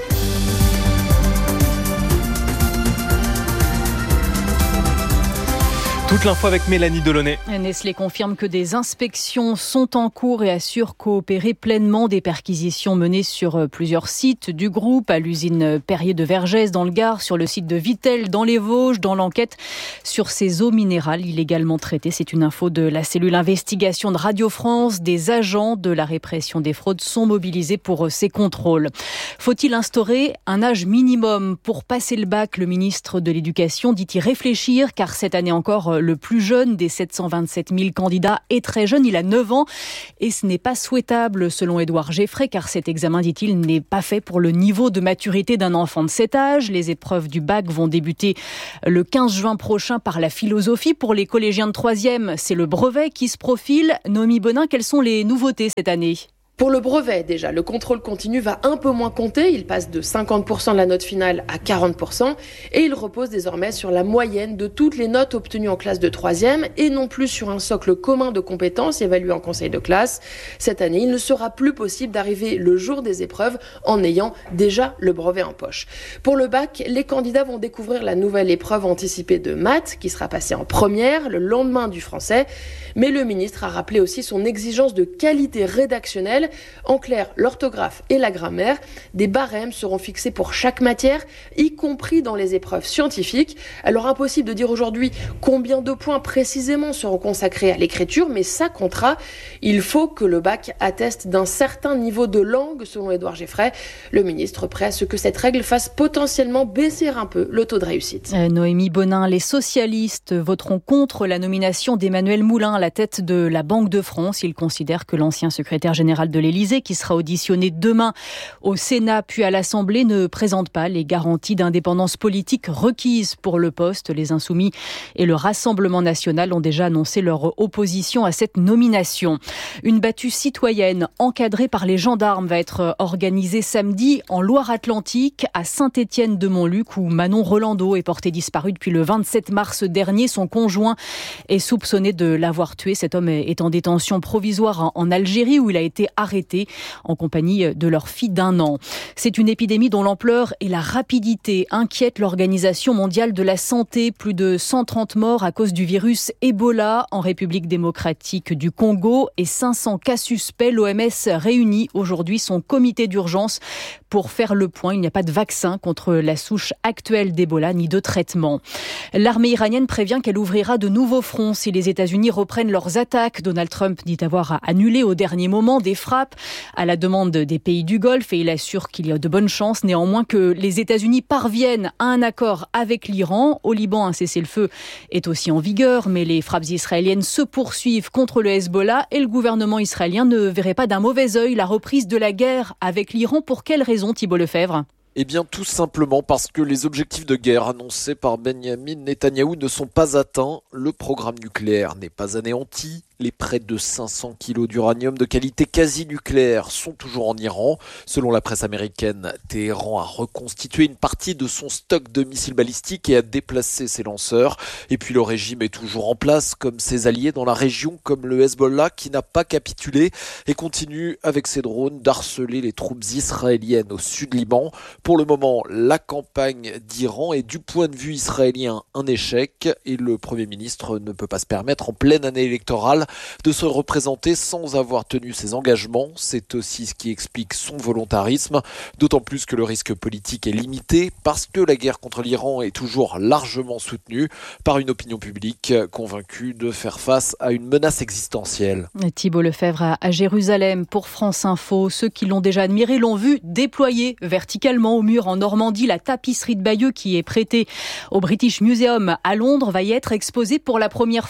Toute l'info avec Mélanie Delaunay. Nestlé confirme que des inspections sont en cours et assure coopérer pleinement. Des perquisitions menées sur plusieurs sites du groupe, à l'usine Perrier de Vergès dans le Gard, sur le site de Vittel dans les Vosges, dans l'enquête sur ces eaux minérales illégalement traitées. C'est une info de la cellule investigation de Radio France. Des agents de la répression des fraudes sont mobilisés pour ces contrôles. Faut-il instaurer un âge minimum pour passer le bac ? Le ministre de l'Éducation dit y réfléchir, car cette année encore, le plus jeune des sept cent vingt-sept mille candidats est très jeune, il a neuf ans. Et ce n'est pas souhaitable, selon Édouard Geffray, car cet examen, dit-il, n'est pas fait pour le niveau de maturité d'un enfant de cet âge. Les épreuves du bac vont débuter le quinze juin prochain par la philosophie. Pour les collégiens de troisième, c'est le brevet qui se profile. Noémie Bonin, quelles sont les nouveautés cette année ? Pour le brevet, déjà, le contrôle continu va un peu moins compter. Il passe de cinquante pour cent de la note finale à quarante pour cent. Et il repose désormais sur la moyenne de toutes les notes obtenues en classe de troisième et non plus sur un socle commun de compétences évalué en conseil de classe. Cette année, il ne sera plus possible d'arriver le jour des épreuves en ayant déjà le brevet en poche. Pour le bac, les candidats vont découvrir la nouvelle épreuve anticipée de maths qui sera passée en première le lendemain du français. Mais le ministre a rappelé aussi son exigence de qualité rédactionnelle. En clair, l'orthographe et la grammaire. Des barèmes seront fixés pour chaque matière, y compris dans les épreuves scientifiques. Alors impossible de dire aujourd'hui combien de points précisément seront consacrés à l'écriture, mais ça comptera. Il faut que le bac atteste d'un certain niveau de langue, selon Édouard Geffray. Le ministre prêt à ce que cette règle fasse potentiellement baisser un peu le taux de réussite. Euh, Noémie Bonin, les socialistes voteront contre la nomination d'Emmanuel Moulin à la tête de la Banque de France. Ils considèrent que l'ancien secrétaire général de l'Élysée, qui sera auditionné demain au Sénat puis à l'Assemblée, ne présente pas les garanties d'indépendance politique requises pour le poste. Les Insoumis et le Rassemblement national ont déjà annoncé leur opposition à cette nomination. Une battue citoyenne encadrée par les gendarmes va être organisée samedi en Loire-Atlantique, à Saint-Étienne-de-Montluc, où Manon Rolando est porté disparu depuis le vingt-sept mars dernier. Son conjoint est soupçonné de l'avoir tué. Cet homme est en détention provisoire en Algérie, où il a été arrêtés en compagnie de leur fille d'un an. C'est une épidémie dont l'ampleur et la rapidité inquiètent l'Organisation mondiale de la santé. Plus de cent trente morts à cause du virus Ebola en République démocratique du Congo et cinq cents cas suspects. L'O M S réunit aujourd'hui son comité d'urgence pour faire le point. Il n'y a pas de vaccin contre la souche actuelle d'Ebola ni de traitement. L'armée iranienne prévient qu'elle ouvrira de nouveaux fronts si les États-Unis reprennent leurs attaques. Donald Trump dit avoir annulé au dernier moment des frappes à la demande des pays du Golfe et il assure qu'il y a de bonnes chances néanmoins que les États-Unis parviennent à un accord avec l'Iran. Au Liban, un cessez-le-feu est aussi en vigueur, mais les frappes israéliennes se poursuivent contre le Hezbollah et le gouvernement israélien ne verrait pas d'un mauvais œil la reprise de la guerre avec l'Iran. Pour quelle raison, Thibault Lefebvre ? Eh bien, tout simplement parce que les objectifs de guerre annoncés par Benyamin Netanyahou ne sont pas atteints. Le programme nucléaire n'est pas anéanti. Les près de cinq cents kilos d'uranium de qualité quasi-nucléaire sont toujours en Iran. Selon la presse américaine, Téhéran a reconstitué une partie de son stock de missiles balistiques et a déplacé ses lanceurs. Et puis le régime est toujours en place, comme ses alliés dans la région, comme le Hezbollah, qui n'a pas capitulé et continue avec ses drones d'harceler les troupes israéliennes au sud Liban. Pour le moment, la campagne d'Iran est du point de vue israélien un échec et le Premier ministre ne peut pas se permettre en pleine année électorale de se représenter sans avoir tenu ses engagements. C'est aussi ce qui explique son volontarisme, d'autant plus que le risque politique est limité parce que la guerre contre l'Iran est toujours largement soutenue par une opinion publique convaincue de faire face à une menace existentielle. Thibault Lefebvre à Jérusalem pour France Info. Ceux qui l'ont déjà admiré l'ont vu déployer verticalement au mur en Normandie. La tapisserie de Bayeux qui est prêtée au British Museum à Londres va y être exposée pour la première fois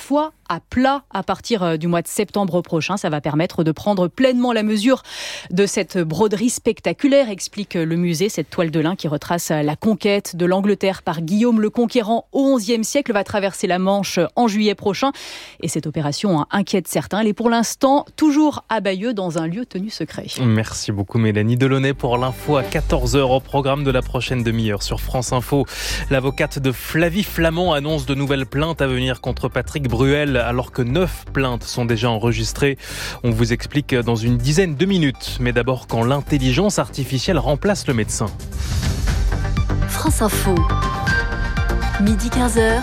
à plat à partir du mois de septembre prochain. Ça va permettre de prendre pleinement la mesure de cette broderie spectaculaire, explique le musée. Cette toile de lin qui retrace la conquête de l'Angleterre par Guillaume le Conquérant au onzième siècle va traverser la Manche en juillet prochain. Et cette opération inquiète certains. Elle est pour l'instant toujours à Bayeux dans un lieu tenu secret. Merci beaucoup Mélanie Delaunay pour l'info à quatorze heures au programme de la prochaine demi-heure sur France Info. L'avocate de Flavie Flament annonce de nouvelles plaintes à venir contre Patrick Bruel alors que neuf plaintes sont déjà enregistrées. On vous explique dans une dizaine de minutes. Mais d'abord quand l'intelligence artificielle remplace le médecin. France Info. Midi quinze heures.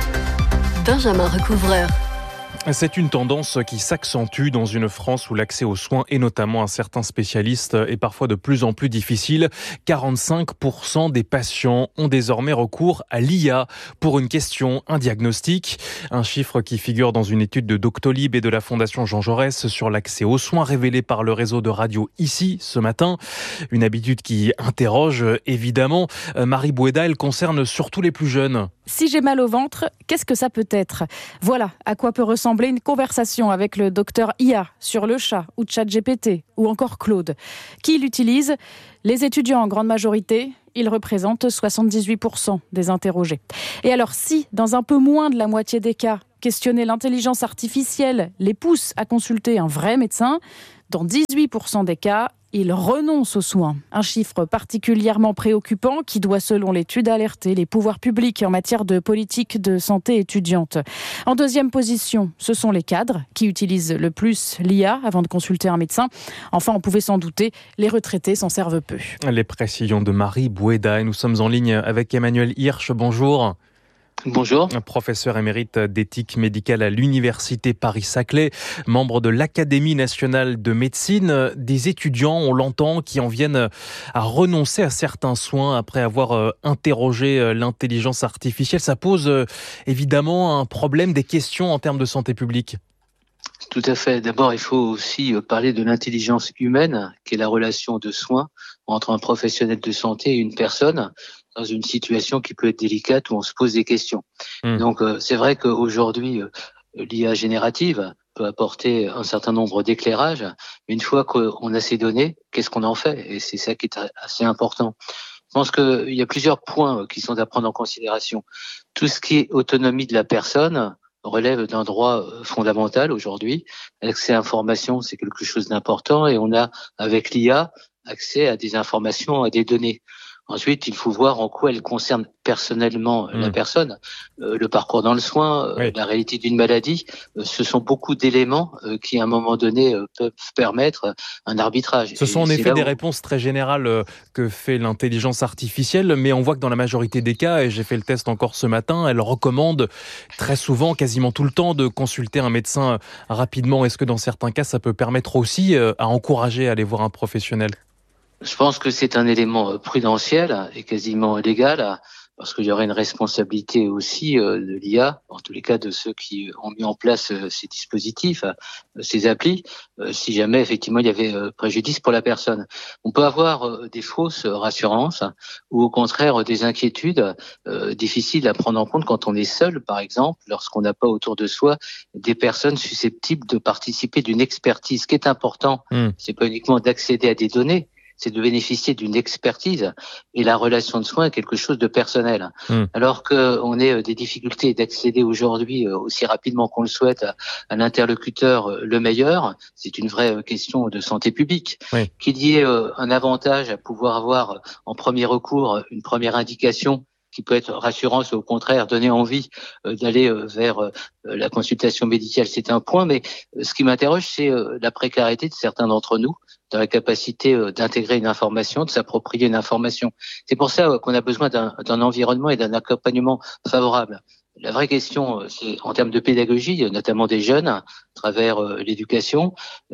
Benjamin Recouvreur. C'est une tendance qui s'accentue dans une France où l'accès aux soins, et notamment à certains spécialistes, est parfois de plus en plus difficile. quarante-cinq pour cent des patients ont désormais recours à l'I A pour une question, un diagnostic. Un chiffre qui figure dans une étude de Doctolib et de la Fondation Jean Jaurès sur l'accès aux soins révélée par le réseau de radio ici ce matin. Une habitude qui interroge évidemment. Marie Bouéda, elle concerne surtout les plus jeunes. Si j'ai mal au ventre, qu'est-ce que ça peut être ? Voilà à quoi peut ressembler une conversation avec le docteur I A sur le chat ou ChatGPT ou encore Claude. Qui l'utilise ? Les étudiants en grande majorité. Ils représentent soixante-dix-huit pour cent des interrogés. Et alors si, dans un peu moins de la moitié des cas, questionner l'intelligence artificielle les pousse à consulter un vrai médecin, dans dix-huit pour cent des cas, ils renoncent aux soins. Un chiffre particulièrement préoccupant qui doit, selon l'étude, alerter les pouvoirs publics en matière de politique de santé étudiante. En deuxième position, ce sont les cadres qui utilisent le plus l'I A avant de consulter un médecin. Enfin, on pouvait s'en douter, les retraités s'en servent peu. Les précisions de Marie Bouéda et nous sommes en ligne avec Emmanuel Hirsch. Bonjour. Bonjour. Professeur émérite d'éthique médicale à l'Université Paris-Saclay, membre de l'Académie nationale de médecine. Des étudiants, on l'entend, qui en viennent à renoncer à certains soins après avoir interrogé l'intelligence artificielle. Ça pose évidemment un problème, des questions en termes de santé publique. Tout à fait. D'abord, il faut aussi parler de l'intelligence humaine, qui est la relation de soins entre un professionnel de santé et une personne, dans une situation qui peut être délicate où on se pose des questions. Mmh. Donc, euh, c'est vrai qu'aujourd'hui, euh, l'I A générative peut apporter un certain nombre d'éclairages, mais une fois qu'on a ces données, qu'est-ce qu'on en fait ? Et c'est ça qui est assez important. Je pense qu'il y a plusieurs points qui sont à prendre en considération. Tout ce qui est autonomie de la personne relève d'un droit fondamental aujourd'hui. L'accès à l'information, c'est quelque chose d'important et on a, avec l'I A, accès à des informations, à des données. Ensuite, il faut voir en quoi elle concerne personnellement mmh. la personne, euh, le parcours dans le soin, euh, oui. la réalité d'une maladie. Euh, ce sont beaucoup d'éléments euh, qui, à un moment donné, euh, peuvent permettre un arbitrage. Ce sont en effet des où... réponses très générales euh, que fait l'intelligence artificielle, mais on voit que dans la majorité des cas, et j'ai fait le test encore ce matin, elle recommande très souvent, quasiment tout le temps, de consulter un médecin rapidement. Est-ce que dans certains cas, ça peut permettre aussi euh, à encourager à aller voir un professionnel ? Je pense que c'est un élément prudentiel et quasiment légal, parce qu'il y aurait une responsabilité aussi de l'I A, en tous les cas de ceux qui ont mis en place ces dispositifs, ces applis, si jamais effectivement il y avait préjudice pour la personne. On peut avoir des fausses rassurances ou au contraire des inquiétudes difficiles à prendre en compte quand on est seul, par exemple, lorsqu'on n'a pas autour de soi des personnes susceptibles de participer d'une expertise. Ce qui est important, mmh. c'est pas uniquement d'accéder à des données, c'est de bénéficier d'une expertise et la relation de soins est quelque chose de personnel. Mmh. Alors qu'on ait des difficultés d'accéder aujourd'hui aussi rapidement qu'on le souhaite à, à l'interlocuteur le meilleur, c'est une vraie question de santé publique. Oui. Qu'il y ait un avantage à pouvoir avoir en premier recours une première indication qui peut être rassurant, c'est au contraire donner envie d'aller vers la consultation médicale, c'est un point, mais ce qui m'interroge, c'est la précarité de certains d'entre nous dans la capacité d'intégrer une information, de s'approprier une information. C'est pour ça qu'on a besoin d'un, d'un environnement et d'un accompagnement favorable. La vraie question, c'est en termes de pédagogie, notamment des jeunes, à travers l'éducation,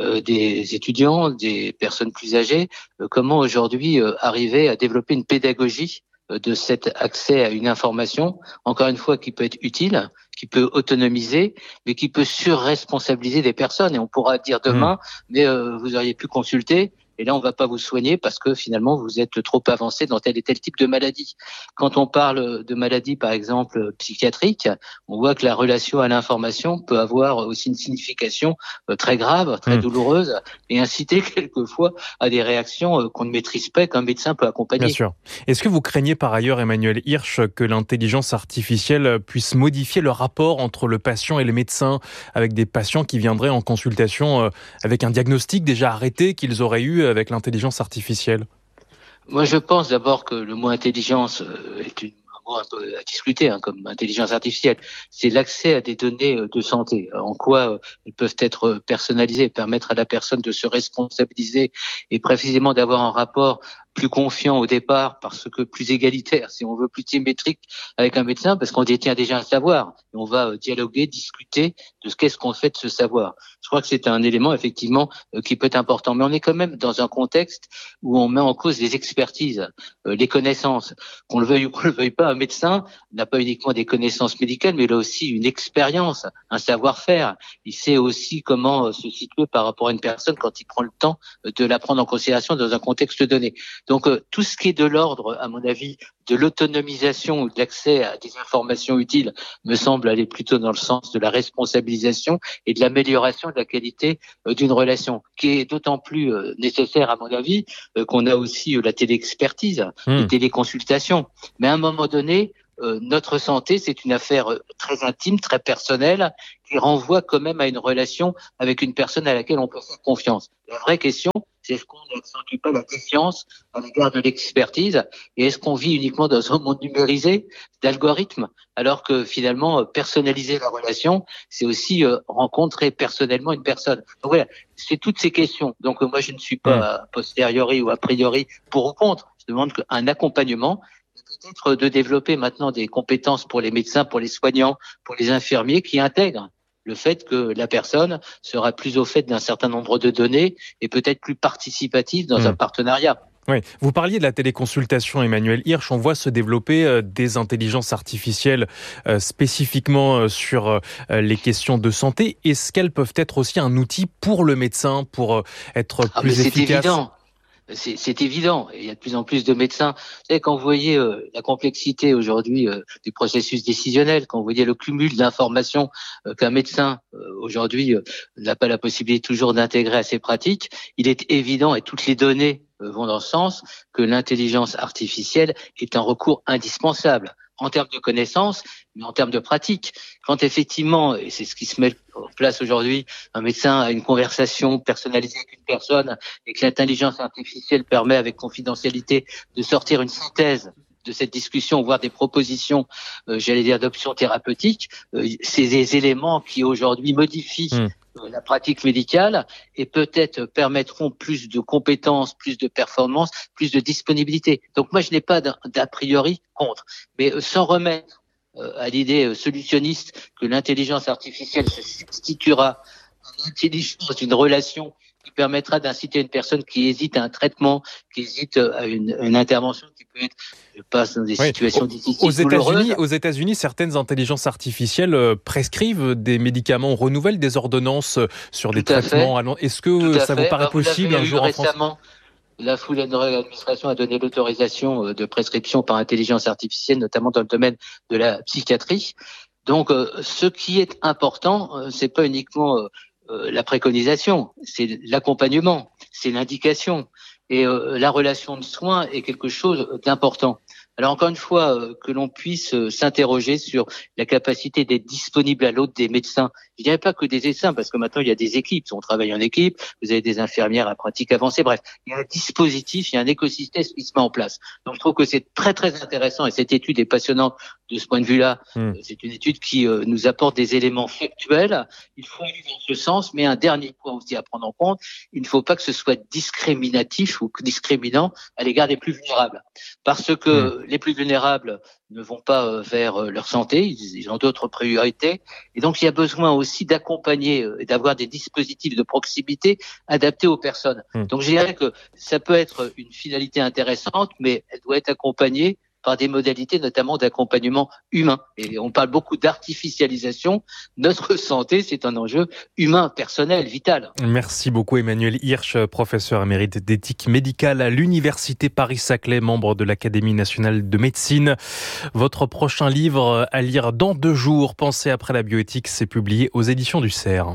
des étudiants, des personnes plus âgées, comment aujourd'hui arriver à développer une pédagogie de cet accès à une information, encore une fois, qui peut être utile, qui peut autonomiser, mais qui peut surresponsabiliser des personnes. Et on pourra dire demain, mmh. mais euh, vous auriez pu consulter, Et là, on ne va pas vous soigner parce que finalement, vous êtes trop avancé dans tel et tel type de maladie. Quand on parle de maladies, par exemple, psychiatriques, on voit que la relation à l'information peut avoir aussi une signification très grave, très mmh. douloureuse, et inciter quelquefois à des réactions qu'on ne maîtrise pas, qu'un médecin peut accompagner. Bien sûr. Est-ce que vous craignez par ailleurs, Emmanuel Hirsch, que l'intelligence artificielle puisse modifier le rapport entre le patient et le médecin, avec des patients qui viendraient en consultation avec un diagnostic déjà arrêté qu'ils auraient eu avec l'intelligence artificielle? Moi, je pense d'abord que le mot intelligence est une un peu à discuter, hein, comme intelligence artificielle, c'est l'accès à des données de santé. En quoi elles peuvent être personnalisées, permettre à la personne de se responsabiliser et précisément d'avoir un rapport plus confiant au départ, parce que plus égalitaire, si on veut, plus symétrique avec un médecin, parce qu'on détient déjà un savoir. Et on va dialoguer, discuter de ce qu'est-ce qu'on fait de ce savoir. Je crois que c'est un élément, effectivement, qui peut être important. Mais on est quand même dans un contexte où on met en cause les expertises, les connaissances. Qu'on le veuille ou qu'on le veuille pas, un médecin n'a pas uniquement des connaissances médicales, mais il a aussi une expérience, un savoir-faire. Il sait aussi comment se situer par rapport à une personne quand il prend le temps de la prendre en considération dans un contexte donné. Donc euh, tout ce qui est de l'ordre, à mon avis, de l'autonomisation ou de l'accès à des informations utiles me semble aller plutôt dans le sens de la responsabilisation et de l'amélioration de la qualité euh, d'une relation, qui est d'autant plus euh, nécessaire, à mon avis, euh, qu'on a aussi euh, la téléexpertise, mmh. les téléconsultations. Mais à un moment donné, euh, notre santé, c'est une affaire euh, très intime, très personnelle, qui renvoie quand même à une relation avec une personne à laquelle on peut faire confiance. La vraie question, c'est est-ce qu'on n'accentue pas la défiance à l'égard de l'expertise et est-ce qu'on vit uniquement dans un monde numérisé d'algorithmes alors que finalement personnaliser la relation, c'est aussi euh, rencontrer personnellement une personne. Donc voilà, c'est toutes ces questions. Donc euh, moi je ne suis pas a posteriori ou a priori pour ou contre. Je demande qu'un accompagnement, peut-être de développer maintenant des compétences pour les médecins, pour les soignants, pour les infirmiers qui intègrent le fait que la personne sera plus au fait d'un certain nombre de données et peut-être plus participative dans mmh. un partenariat. Oui, vous parliez de la téléconsultation, Emmanuel Hirsch. On voit se développer euh, des intelligences artificielles euh, spécifiquement euh, sur euh, les questions de santé. Est-ce qu'elles peuvent être aussi un outil pour le médecin, pour euh, être ah, plus mais efficace? C'est évident. C'est, c'est évident. Il y a de plus en plus de médecins. Vous savez, quand vous voyez euh, la complexité aujourd'hui euh, des processus décisionnels, quand vous voyez le cumul d'informations euh, qu'un médecin euh, aujourd'hui euh, n'a pas la possibilité toujours d'intégrer à ses pratiques, il est évident, et toutes les données euh, vont dans ce sens, que l'intelligence artificielle est un recours indispensable en termes de connaissances, mais en termes de pratique. Quand effectivement, et c'est ce qui se met en place aujourd'hui, un médecin a une conversation personnalisée avec une personne et que l'intelligence artificielle permet avec confidentialité de sortir une synthèse de cette discussion, voire des propositions, euh, j'allais dire, d'options thérapeutiques, euh, c'est des éléments qui aujourd'hui modifient mmh. la pratique médicale et peut-être permettront plus de compétences, plus de performances, plus de disponibilité. Donc moi, je n'ai pas d'a, d'a priori contre, mais sans remettre euh, à l'idée solutionniste que l'intelligence artificielle se substituera à l'intelligence d'une relation qui permettra d'inciter une personne qui hésite à un traitement, qui hésite à une, une intervention qui peut être, je passe dans des oui. situations difficiles. Aux États-Unis, aux États-Unis, certaines intelligences artificielles prescrivent des médicaments, on renouvelle des ordonnances sur des Tout traitements. Est-ce que ça vous paraît bah, possible un jour en France ? La Food and Drug Administration a donné l'autorisation de prescription par intelligence artificielle, notamment dans le domaine de la psychiatrie. Donc, euh, ce qui est important, euh, c'est pas uniquement euh, la préconisation, c'est l'accompagnement, c'est l'indication. Et euh, la relation de soins est quelque chose d'important. Alors encore une fois, euh, que l'on puisse euh, s'interroger sur la capacité d'être disponible à l'autre des médecins. Je dirais pas que des médecins, parce que maintenant il y a des équipes, on travaille en équipe, vous avez des infirmières à pratique avancée, bref, il y a un dispositif, il y a un écosystème qui se met en place. Donc je trouve que c'est très très intéressant et cette étude est passionnante de ce point de vue-là. Mmh. C'est une étude qui euh, nous apporte des éléments factuels. Il faut aller dans ce sens, mais un dernier point aussi à prendre en compte, il ne faut pas que ce soit discriminatif ou discriminant à l'égard des plus vulnérables. Parce que mmh. les plus vulnérables ne vont pas euh, vers euh, leur santé, ils, ils ont d'autres priorités. Et donc, il y a besoin aussi d'accompagner euh, et d'avoir des dispositifs de proximité adaptés aux personnes. Mmh. Donc, je dirais que ça peut être une finalité intéressante, mais elle doit être accompagnée par des modalités notamment d'accompagnement humain. Et on parle beaucoup d'artificialisation. Notre santé, c'est un enjeu humain, personnel, vital. Merci beaucoup Emmanuel Hirsch, professeur émérite d'éthique médicale à l'Université Paris-Saclay, membre de l'Académie nationale de médecine. Votre prochain livre à lire dans deux jours, Pensez après la bioéthique, c'est publié aux éditions du Cerf.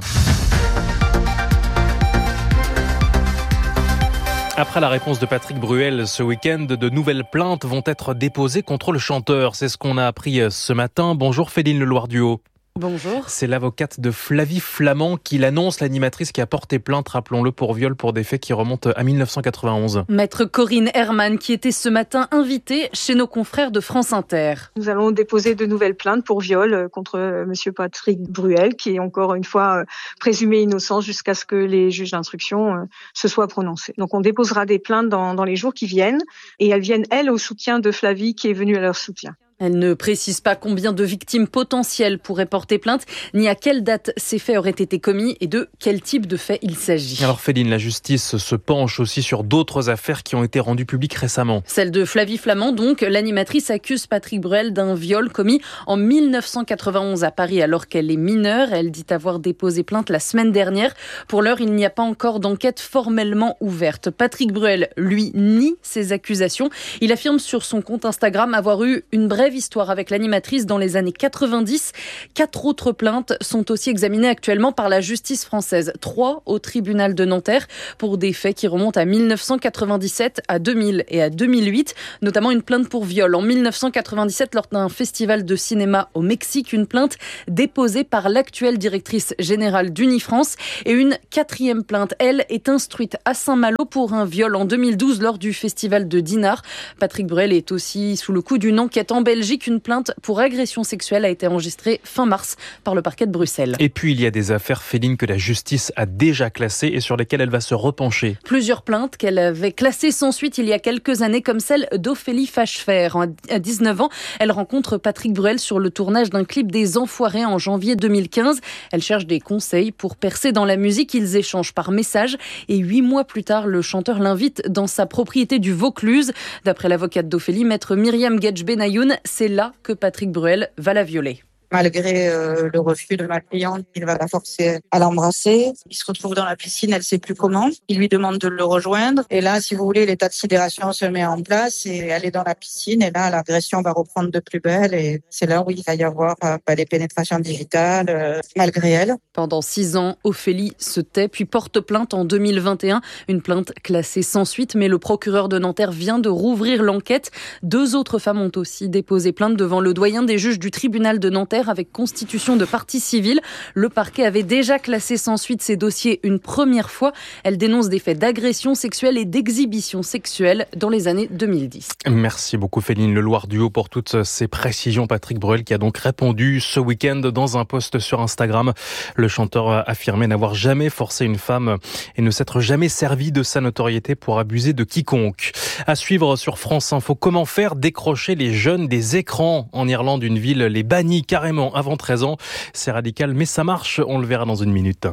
Après la réponse de Patrick Bruel ce week-end, de nouvelles plaintes vont être déposées contre le chanteur. C'est ce qu'on a appris ce matin. Bonjour Féline Leloir-Duhaut. Bonjour. C'est l'avocate de Flavie Flament qui l'annonce, l'animatrice qui a porté plainte, rappelons-le, pour viol pour des faits qui remontent à dix-neuf cent quatre-vingt-onze. Maître Corinne Herman qui était ce matin invitée chez nos confrères de France Inter. Nous allons déposer de nouvelles plaintes pour viol contre monsieur Patrick Bruel qui est encore une fois présumé innocent jusqu'à ce que les juges d'instruction se soient prononcés. Donc on déposera des plaintes dans, dans les jours qui viennent et elles viennent, elles, au soutien de Flavie qui est venue à leur soutien. Elle ne précise pas combien de victimes potentielles pourraient porter plainte, ni à quelle date ces faits auraient été commis et de quel type de fait il s'agit. Alors Féline, la justice se penche aussi sur d'autres affaires qui ont été rendues publiques récemment. Celle de Flavie Flament, donc, l'animatrice accuse Patrick Bruel d'un viol commis en dix-neuf cent quatre-vingt-onze à Paris alors qu'elle est mineure. Elle dit avoir déposé plainte la semaine dernière. Pour l'heure, il n'y a pas encore d'enquête formellement ouverte. Patrick Bruel, lui, nie ces accusations. Il affirme sur son compte Instagram avoir eu une brève histoire avec l'animatrice dans les années quatre-vingt-dix. Quatre autres plaintes sont aussi examinées actuellement par la justice française. Trois au tribunal de Nanterre pour des faits qui remontent à dix-neuf cent quatre-vingt-dix-sept, à deux mille et à deux mille huit. Notamment une plainte pour viol en dix-neuf cent quatre-vingt-dix-sept lors d'un festival de cinéma au Mexique. Une plainte déposée par l'actuelle directrice générale d'Unifrance. Et une quatrième plainte, elle, est instruite à Saint-Malo pour un viol en deux mille douze lors du festival de Dinard. Patrick Bruel est aussi sous le coup d'une enquête en Belgique. Une plainte pour agression sexuelle a été enregistrée fin mars par le parquet de Bruxelles. Et puis il y a des affaires Féline que la justice a déjà classées et sur lesquelles elle va se repencher. Plusieurs plaintes qu'elle avait classées sans suite il y a quelques années, comme celle d'Ophélie Fachefer. À dix-neuf ans, elle rencontre Patrick Bruel sur le tournage d'un clip des Enfoirés en janvier deux mille quinze. Elle cherche des conseils pour percer dans la musique. Ils échangent par message et huit mois plus tard, le chanteur l'invite dans sa propriété du Vaucluse. D'après l'avocate d'Ophélie, maître Myriam Gedj-Benayoun, c'est là que Patrick Bruel va la violer. Malgré euh, le refus de ma cliente, il va la forcer à l'embrasser. Il se retrouve dans la piscine, elle sait plus comment. Il lui demande de le rejoindre. Et là, si vous voulez, l'état de sidération se met en place et elle est dans la piscine. Et là, l'agression va reprendre de plus belle. Et c'est là où il va y avoir euh, des pénétrations digitales euh, malgré elle. Pendant six ans, Ophélie se tait puis porte plainte en deux mille vingt et un. Une plainte classée sans suite, mais le procureur de Nanterre vient de rouvrir l'enquête. Deux autres femmes ont aussi déposé plainte devant le doyen des juges du tribunal de Nanterre avec constitution de partie civile. Le parquet avait déjà classé sans suite ces dossiers une première fois. Elle dénonce des faits d'agression sexuelle et d'exhibition sexuelle dans les années deux mille dix. Merci beaucoup Féline Leloir-Duhaut pour toutes ces précisions. Patrick Bruel qui a donc répondu ce week-end dans un post sur Instagram. Le chanteur a affirmé n'avoir jamais forcé une femme et ne s'être jamais servi de sa notoriété pour abuser de quiconque. À suivre sur France Info, comment faire décrocher les jeunes des écrans en Irlande, une ville les bannit carrément avant treize ans. C'est radical, mais ça marche. On le verra dans une minute.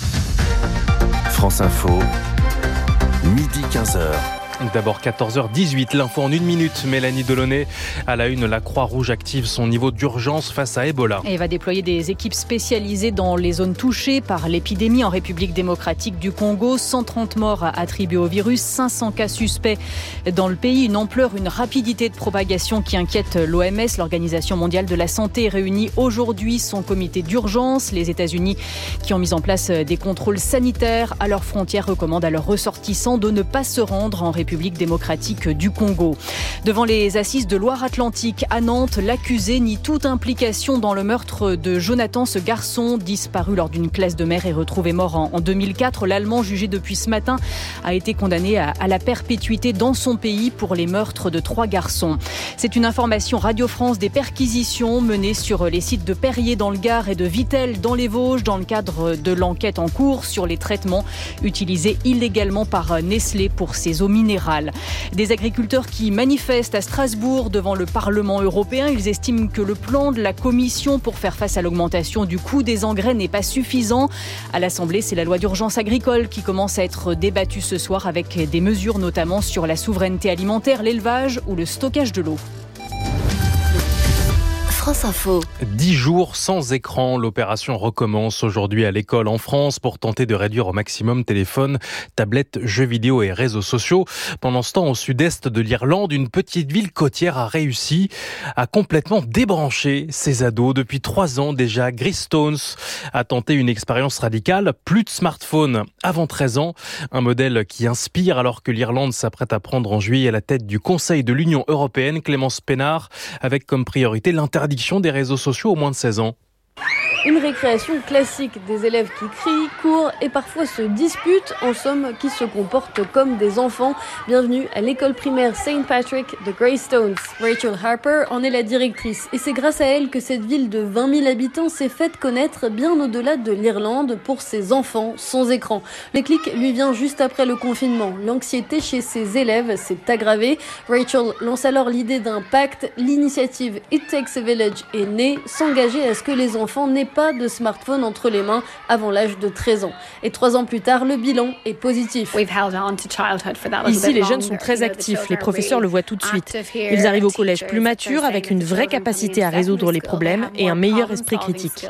France Info, midi quinze heures. D'abord quatorze heures dix-huit, l'info en une minute. Mélanie Delaunay, à la une, la Croix-Rouge active son niveau d'urgence face à Ebola. Et va déployer des équipes spécialisées dans les zones touchées par l'épidémie en République démocratique du Congo. cent trente morts attribués au virus, cinq cents cas suspects dans le pays. Une ampleur, une rapidité de propagation qui inquiète l'O M S. L'Organisation mondiale de la santé réunit aujourd'hui son comité d'urgence. Les États-Unis, qui ont mis en place des contrôles sanitaires à leurs frontières, recommandent à leurs ressortissants de ne pas se rendre en République République démocratique du Congo. Devant les assises de Loire-Atlantique à Nantes, l'accusé nie toute implication dans le meurtre de Jonathan, ce garçon disparu lors d'une classe de mer et retrouvé mort en deux mille quatre. L'Allemand, jugé depuis ce matin, a été condamné à, à la perpétuité dans son pays pour les meurtres de trois garçons. C'est une information Radio France des perquisitions menées sur les sites de Perrier dans le Gard et de Vittel dans les Vosges dans le cadre de l'enquête en cours sur les traitements utilisés illégalement par Nestlé pour ses eaux minérales. Des agriculteurs qui manifestent à Strasbourg devant le Parlement européen. Ils estiment que le plan de la Commission pour faire face à l'augmentation du coût des engrais n'est pas suffisant. À l'Assemblée, c'est la loi d'urgence agricole qui commence à être débattue ce soir avec des mesures notamment sur la souveraineté alimentaire, l'élevage ou le stockage de l'eau. France Info. Dix jours sans écran, l'opération recommence aujourd'hui à l'école en France pour tenter de réduire au maximum téléphone, tablettes, jeux vidéo et réseaux sociaux. Pendant ce temps, au sud-est de l'Irlande, une petite ville côtière a réussi à complètement débrancher ses ados. Depuis trois ans déjà, Greystones a tenté une expérience radicale. Plus de smartphone avant treize ans, un modèle qui inspire alors que l'Irlande s'apprête à prendre en juillet à la tête du Conseil de l'Union européenne, Clémence Pénard, avec comme priorité l'interdiction des réseaux sociaux au moins de seize ans. Une récréation classique, des élèves qui crient, courent et parfois se disputent, en somme qui se comportent comme des enfants. Bienvenue à l'école primaire Saint Patrick de Greystones. Rachel Harper en est la directrice et c'est grâce à elle que cette ville de vingt mille habitants s'est faite connaître bien au-delà de l'Irlande pour ses enfants sans écran. Le clic lui vient juste après le confinement. L'anxiété chez ses élèves s'est aggravée. Rachel lance alors l'idée d'un pacte. L'initiative It Takes a Village est née, s'engager à ce que les enfants n'aient pas de smartphone entre les mains avant l'âge de treize ans. Et trois ans plus tard, le bilan est positif. Ici, les jeunes sont très actifs. Les professeurs le voient tout de suite. Ils arrivent au collège plus matures avec une vraie capacité à résoudre les problèmes et un meilleur esprit critique.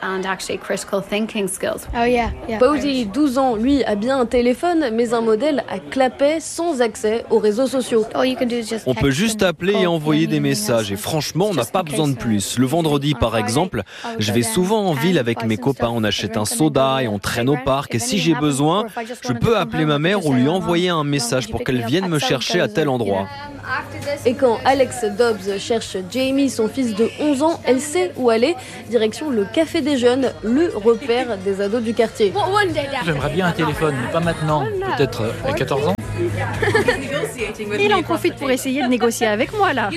Posey, douze ans, lui, a bien un téléphone, mais un modèle à clapet sans accès aux réseaux sociaux. On peut juste appeler et envoyer des messages. Et franchement, on n'a pas besoin de plus. Le vendredi, par exemple, je vais souvent en ville avec mes copains, on achète un soda et on traîne au parc. Et si j'ai besoin, je peux appeler ma mère ou lui envoyer un message pour qu'elle vienne me chercher à tel endroit. Et quand Alex Dobbs cherche Jamie, son fils de onze ans, elle sait où aller. Direction le Café des Jeunes, le repère des ados du quartier. J'aimerais bien un téléphone, mais pas maintenant. Peut-être à quatorze ans. Il en profite pour essayer de négocier avec moi là.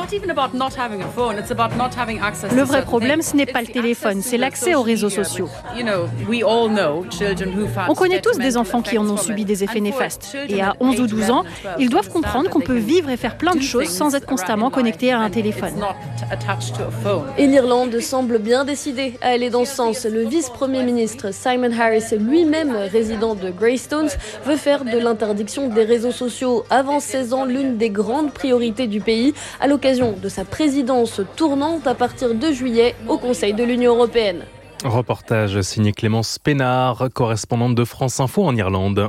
Le vrai problème, ce n'est pas le téléphone, c'est l'accès aux réseaux sociaux. On connaît tous des enfants qui en ont subi des effets néfastes. Et à onze ou douze ans, ils doivent comprendre qu'on peut vivre et faire plein de choses sans être constamment connecté à un téléphone. Et l'Irlande semble bien décidée à aller dans ce sens. Le vice-premier ministre Simon Harris, lui-même résident de Greystones, veut faire de l'interdiction des réseaux sociaux avant seize ans l'une des grandes priorités du pays à l'occasion de sa présidence tournante à partir de juillet au Conseil de l'Union européenne. Reportage signé Clémence Pénard, correspondante de France Info en Irlande.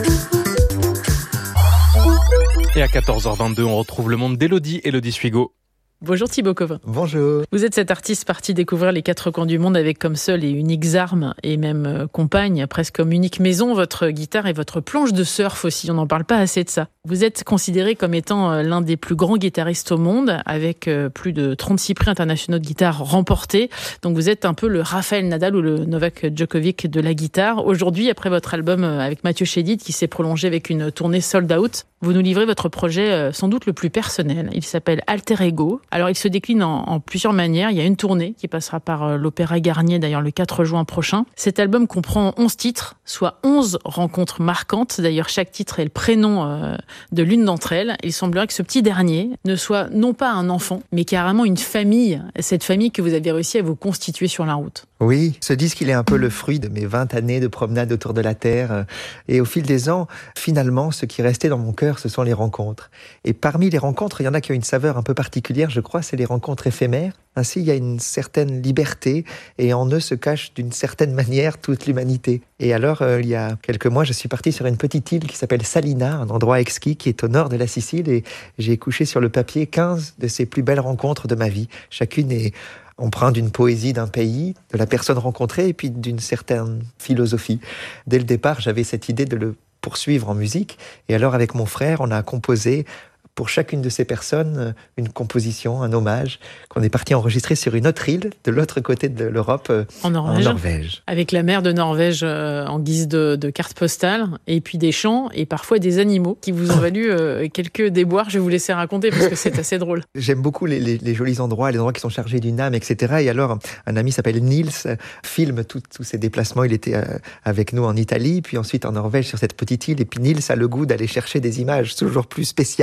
Et à quatorze heures vingt-deux, on retrouve le monde d'Élodie, Élodie Suigo. Bonjour Thibaut Covin. Bonjour. Vous êtes cet artiste parti découvrir les quatre coins du monde avec comme seules et uniques armes et même compagne, presque comme unique maison, votre guitare et votre planche de surf aussi. On n'en parle pas assez de ça. Vous êtes considéré comme étant l'un des plus grands guitaristes au monde avec plus de trente-six prix internationaux de guitare remportés. Donc vous êtes un peu le Rafael Nadal ou le Novak Djokovic de la guitare. Aujourd'hui, après votre album avec Mathieu Chédid qui s'est prolongé avec une tournée sold out, vous nous livrez votre projet sans doute le plus personnel. Il s'appelle Alter Ego. Alors, il se décline en, en plusieurs manières. Il y a une tournée qui passera par l'Opéra Garnier, d'ailleurs, le quatre juin prochain. Cet album comprend onze titres, soit onze rencontres marquantes. D'ailleurs, chaque titre est le prénom euh, de l'une d'entre elles. Il semblerait que ce petit dernier ne soit non pas un enfant, mais carrément une famille. Cette famille que vous avez réussi à vous constituer sur la route. Oui, ce disque, il est un peu le fruit de mes vingt années de promenade autour de la Terre. Et au fil des ans, finalement, ce qui restait dans mon cœur, ce sont les rencontres. Et parmi les rencontres, il y en a qui ont une saveur un peu particulière, je crois, c'est les rencontres éphémères. Ainsi, il y a une certaine liberté et en eux se cache d'une certaine manière toute l'humanité. Et alors, euh, il y a quelques mois, je suis parti sur une petite île qui s'appelle Salina, un endroit exquis qui est au nord de la Sicile, et j'ai couché sur le papier quinze de ces plus belles rencontres de ma vie. Chacune est empreinte d'une poésie d'un pays, de la personne rencontrée et puis d'une certaine philosophie. Dès le départ, j'avais cette idée de le poursuivre en musique. Et alors, avec mon frère, on a composé pour chacune de ces personnes une composition, un hommage, qu'on est parti enregistrer sur une autre île, de l'autre côté de l'Europe, en Norvège. En Norvège. Avec la mer de Norvège euh, en guise de, de carte postale, et puis des chants, et parfois des animaux, qui vous ont valu euh, quelques déboires. Je vais vous laisser raconter, parce que c'est assez drôle. J'aime beaucoup les, les, les jolis endroits, les endroits qui sont chargés d'une âme, et cetera. Et alors, un ami s'appelle Nils, filme tous ces déplacements. Il était euh, avec nous en Italie, puis ensuite en Norvège, sur cette petite île. Et puis Nils a le goût d'aller chercher des images toujours plus spéciales.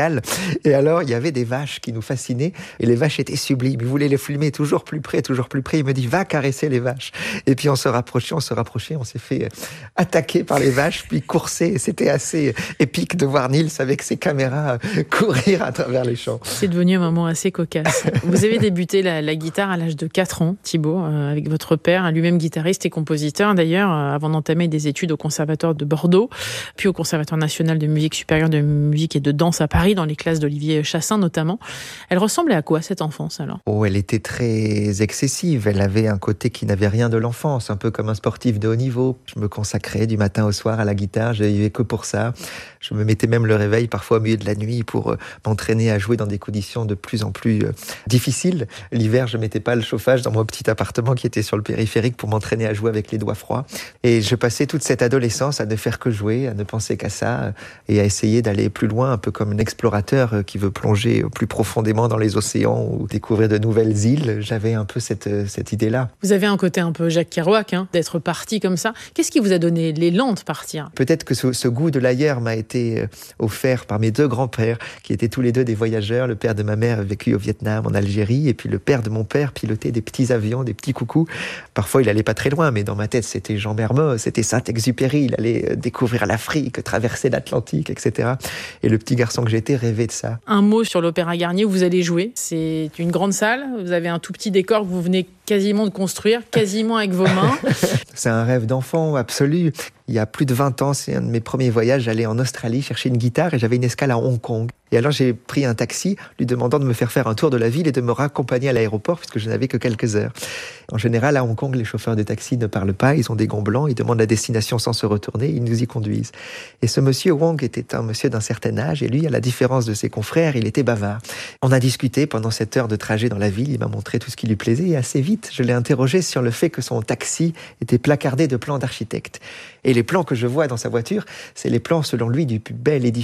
Et alors, il y avait des vaches qui nous fascinaient et les vaches étaient sublimes. Il voulait les filmer toujours plus près, toujours plus près. Il me dit, va caresser les vaches. Et puis on se rapprochait, on se rapprochait, on s'est fait attaquer par les vaches, puis courser. Et c'était assez épique de voir Nils avec ses caméras courir à travers les champs. C'est devenu un moment assez cocasse. Vous avez débuté la, la guitare à l'âge de quatre ans, Thibaut, euh, avec votre père, lui-même guitariste et compositeur d'ailleurs, euh, avant d'entamer des études au Conservatoire de Bordeaux, puis au Conservatoire national de musique supérieure de musique et de danse à Paris, dans les classes d'Olivier Chassin notamment. Elle ressemblait à quoi cette enfance alors ? Oh, elle était très excessive. Elle avait un côté qui n'avait rien de l'enfance, un peu comme un sportif de haut niveau. Je me consacrais du matin au soir à la guitare, je vivais que pour ça. Je me mettais même le réveil parfois au milieu de la nuit pour euh, m'entraîner à jouer dans des conditions de plus en plus euh, difficiles. L'hiver, je mettais pas le chauffage dans mon petit appartement qui était sur le périphérique pour m'entraîner à jouer avec les doigts froids. Et je passais toute cette adolescence à ne faire que jouer, à ne penser qu'à ça et à essayer d'aller plus loin, un peu comme un explorateur qui veut plonger plus profondément dans les océans ou découvrir de nouvelles îles. J'avais un peu cette, cette idée-là. Vous avez un côté un peu Jacques Kerouac, hein, d'être parti comme ça. Qu'est-ce qui vous a donné l'élan de partir ? Peut-être que ce, ce goût de l'ailleurs m'a été offert par mes deux grands-pères, qui étaient tous les deux des voyageurs. Le père de ma mère a vécu au Vietnam, en Algérie, et puis le père de mon père pilotait des petits avions, des petits coucous. Parfois, il allait pas très loin, mais dans ma tête, c'était Jean Mermoz, c'était Saint-Exupéry. Il allait découvrir l'Afrique, traverser l'Atlantique, et cetera. Et le petit garçon que j'étais rêvait de ça. Un mot sur l'Opéra Garnier où vous allez jouer. C'est une grande salle. Vous avez un tout petit décor que vous venez quasiment de construire, quasiment avec vos mains. C'est un rêve d'enfant absolu. Il y a plus de vingt ans, c'est un de mes premiers voyages. J'allais en Australie chercher une guitare et j'avais une escale à Hong Kong. Et alors j'ai pris un taxi lui demandant de me faire faire un tour de la ville et de me raccompagner à l'aéroport puisque je n'avais que quelques heures. En général, à Hong Kong, les chauffeurs de taxi ne parlent pas, ils ont des gants blancs, ils demandent la destination sans se retourner, ils nous y conduisent. Et ce monsieur Wong était un monsieur d'un certain âge et lui, à la différence de ses confrères, il était bavard. On a discuté pendant cette heure de trajet dans la ville, il m'a montré tout ce qui lui plaisait et assez vite, je l'ai interrogé sur le fait que son taxi était placardé de plans d'architecte. Et les plans que je vois dans sa voiture, c'est les plans selon lui du plus bel édifice